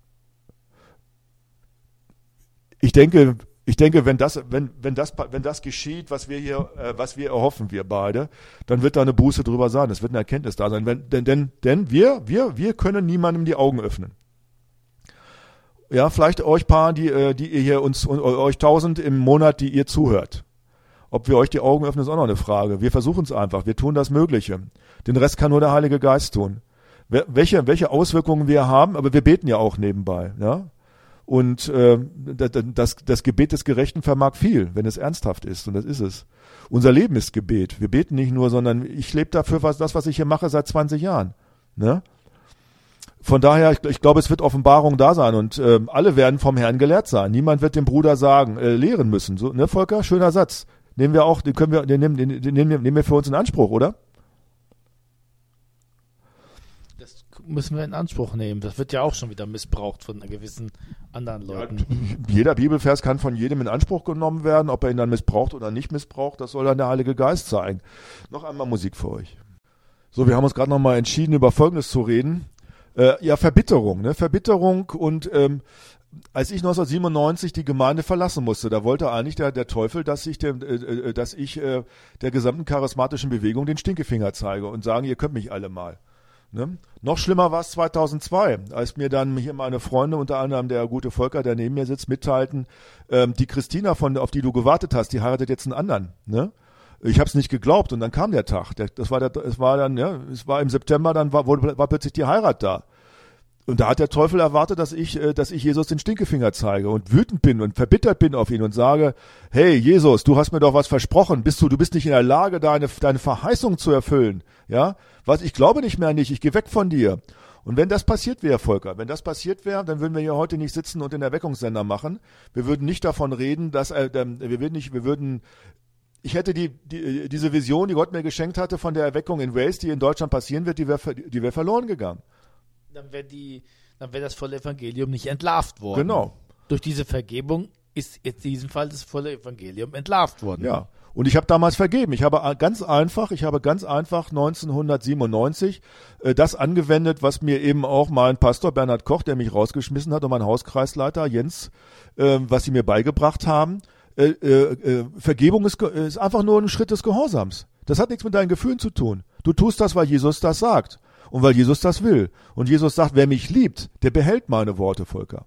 [SPEAKER 1] Ich denke, ich denke, wenn das, wenn, wenn das, wenn das geschieht, was wir hier, äh, was wir erhoffen, wir beide, dann wird da eine Buße drüber sein. Es wird eine Erkenntnis da sein. Wenn, denn, denn, denn wir, wir, wir können niemandem die Augen öffnen. Ja, vielleicht euch paar, die, äh, die ihr hier uns, euch tausend im Monat, die ihr zuhört. Ob wir euch die Augen öffnen, ist auch noch eine Frage. Wir versuchen es einfach. Wir tun das Mögliche. Den Rest kann nur der Heilige Geist tun. Welche, welche Auswirkungen wir haben, aber wir beten ja auch nebenbei, ja. Und äh, das, das Gebet des Gerechten vermag viel, wenn es ernsthaft ist. Und das ist es. Unser Leben ist Gebet. Wir beten nicht nur, sondern ich lebe dafür, was das, was ich hier mache, seit zwanzig Jahren. Ne? Von daher, ich, ich glaube, es wird Offenbarung da sein. Und äh, alle werden vom Herrn gelehrt sein. Niemand wird dem Bruder sagen, äh, lehren müssen. So, ne, Volker? Schöner Satz. Nehmen wir auch, den können wir, den nehmen, den, den nehmen, wir, nehmen wir für uns in Anspruch, oder?
[SPEAKER 2] Das müssen wir in Anspruch nehmen. Das wird ja auch schon wieder missbraucht von gewissen anderen Leuten.
[SPEAKER 1] Ja, jeder Bibelvers kann von jedem in Anspruch genommen werden, ob er ihn dann missbraucht oder nicht missbraucht, das soll dann der Heilige Geist sein. Noch einmal Musik für euch. So, wir haben uns gerade nochmal entschieden, über Folgendes zu reden. Äh, ja, Verbitterung, ne? Verbitterung und ähm, als ich neunzehnhundertsiebenundneunzig die Gemeinde verlassen musste, da wollte eigentlich der, der Teufel, dass ich, der, äh, dass ich äh, der gesamten charismatischen Bewegung den Stinkefinger zeige und sagen, ihr könnt mich alle mal. Ne? Noch schlimmer war es zweitausendzwei, als mir dann hier meine Freunde, unter anderem der gute Volker, der neben mir sitzt, mitteilten, ähm, die Christina, von, auf die du gewartet hast, die heiratet jetzt einen anderen. Ne? Ich habe es nicht geglaubt und dann kam der Tag. Der, das war der, es war dann, ja, es war im September, dann war, wurde, war plötzlich die Heirat da. Und da hat der Teufel erwartet, dass ich, äh, dass ich Jesus den Stinkefinger zeige und wütend bin und verbittert bin auf ihn und sage, hey Jesus, du hast mir doch was versprochen, bist du, du bist nicht in der Lage, deine, deine Verheißung zu erfüllen, ja? Was, ich glaube nicht mehr an dich, ich gehe weg von dir. Und wenn das passiert wäre, Volker, wenn das passiert wäre, dann würden wir hier heute nicht sitzen und den Erweckungssender machen. Wir würden nicht davon reden, dass, äh, wir würden nicht, wir würden, ich hätte die, die, diese Vision, die Gott mir geschenkt hatte von der Erweckung in Wales, die in Deutschland passieren wird, die wäre, die wäre verloren gegangen.
[SPEAKER 2] Dann wäre die, dann wäre das volle Evangelium nicht entlarvt worden.
[SPEAKER 1] Genau.
[SPEAKER 2] Durch diese Vergebung ist in diesem Fall das volle Evangelium entlarvt worden.
[SPEAKER 1] Ja. Und ich habe damals vergeben. Ich habe ganz einfach, ich habe ganz einfach neunzehnhundertsiebenundneunzig äh, das angewendet, was mir eben auch mein Pastor Bernhard Koch, der mich rausgeschmissen hat, und mein Hauskreisleiter Jens, äh, was sie mir beigebracht haben. Äh, äh, Vergebung ist, ist einfach nur ein Schritt des Gehorsams. Das hat nichts mit deinen Gefühlen zu tun. Du tust das, weil Jesus das sagt und weil Jesus das will. Und Jesus sagt, wer mich liebt, der behält meine Worte, Volker.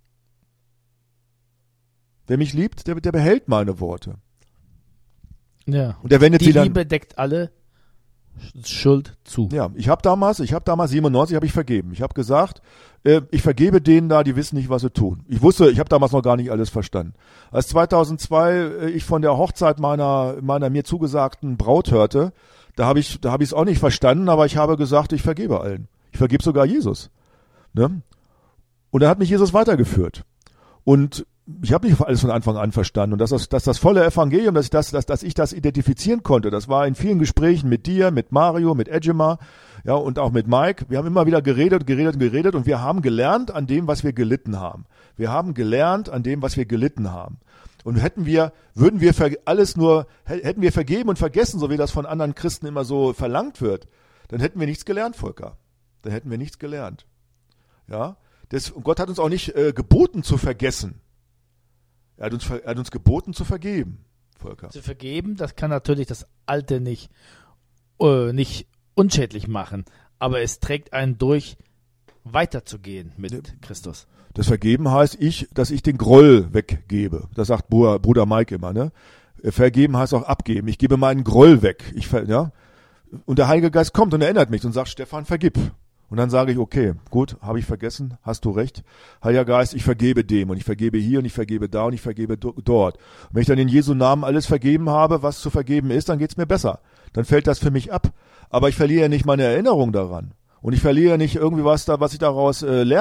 [SPEAKER 1] Wer mich liebt, der, der behält meine Worte.
[SPEAKER 2] Ja.
[SPEAKER 1] Und er wendet
[SPEAKER 2] Die
[SPEAKER 1] sie dann,
[SPEAKER 2] Liebe deckt alle Schuld zu.
[SPEAKER 1] Ja, ich habe damals, ich habe damals siebenundneunzig habe ich vergeben. Ich habe gesagt, äh, ich vergebe denen da, die wissen nicht, was sie tun. Ich wusste, ich habe damals noch gar nicht alles verstanden. Als zweitausendzwei äh, ich von der Hochzeit meiner meiner mir zugesagten Braut hörte, da habe ich da habe ich es auch nicht verstanden, aber ich habe gesagt, ich vergebe allen. Ich vergebe sogar Jesus. Ne? Und dann hat mich Jesus weitergeführt. Und ich habe nicht alles von Anfang an verstanden und dass das, dass das volle Evangelium, dass ich das, dass, dass ich das identifizieren konnte, das war in vielen Gesprächen mit dir, mit Mario, mit Ejima, ja, und auch mit Mike. Wir haben immer wieder geredet, geredet und geredet und wir haben gelernt an dem, was wir gelitten haben. Wir haben gelernt an dem, was wir gelitten haben. Und hätten wir, würden wir alles nur, hätten wir vergeben und vergessen, so wie das von anderen Christen immer so verlangt wird, dann hätten wir nichts gelernt, Volker. dann hätten wir nichts gelernt. Ja, das, und Gott hat uns auch nicht äh, geboten zu vergessen. Er hat, uns, er hat uns geboten zu vergeben, Volker.
[SPEAKER 2] Zu vergeben, das kann natürlich das Alte nicht, äh, nicht unschädlich machen, aber es trägt einen durch, weiterzugehen mit ja. Christus.
[SPEAKER 1] Das Vergeben heißt, ich, dass ich den Groll weggebe. Das sagt Bruder, Bruder Mike immer, ne? Vergeben heißt auch abgeben. Ich gebe meinen Groll weg. Ich, ja? Und der Heilige Geist kommt und erinnert mich und sagt, Stefan, vergib. Und dann sage ich, okay, gut, habe ich vergessen, hast du recht. Heiliger Geist, ich vergebe dem und ich vergebe hier und ich vergebe da und ich vergebe do- dort. Und wenn ich dann in Jesu Namen alles vergeben habe, was zu vergeben ist, dann geht's mir besser. Dann fällt das für mich ab. Aber ich verliere nicht meine Erinnerung daran. Und ich verliere nicht irgendwie was da, was ich daraus äh, lerne.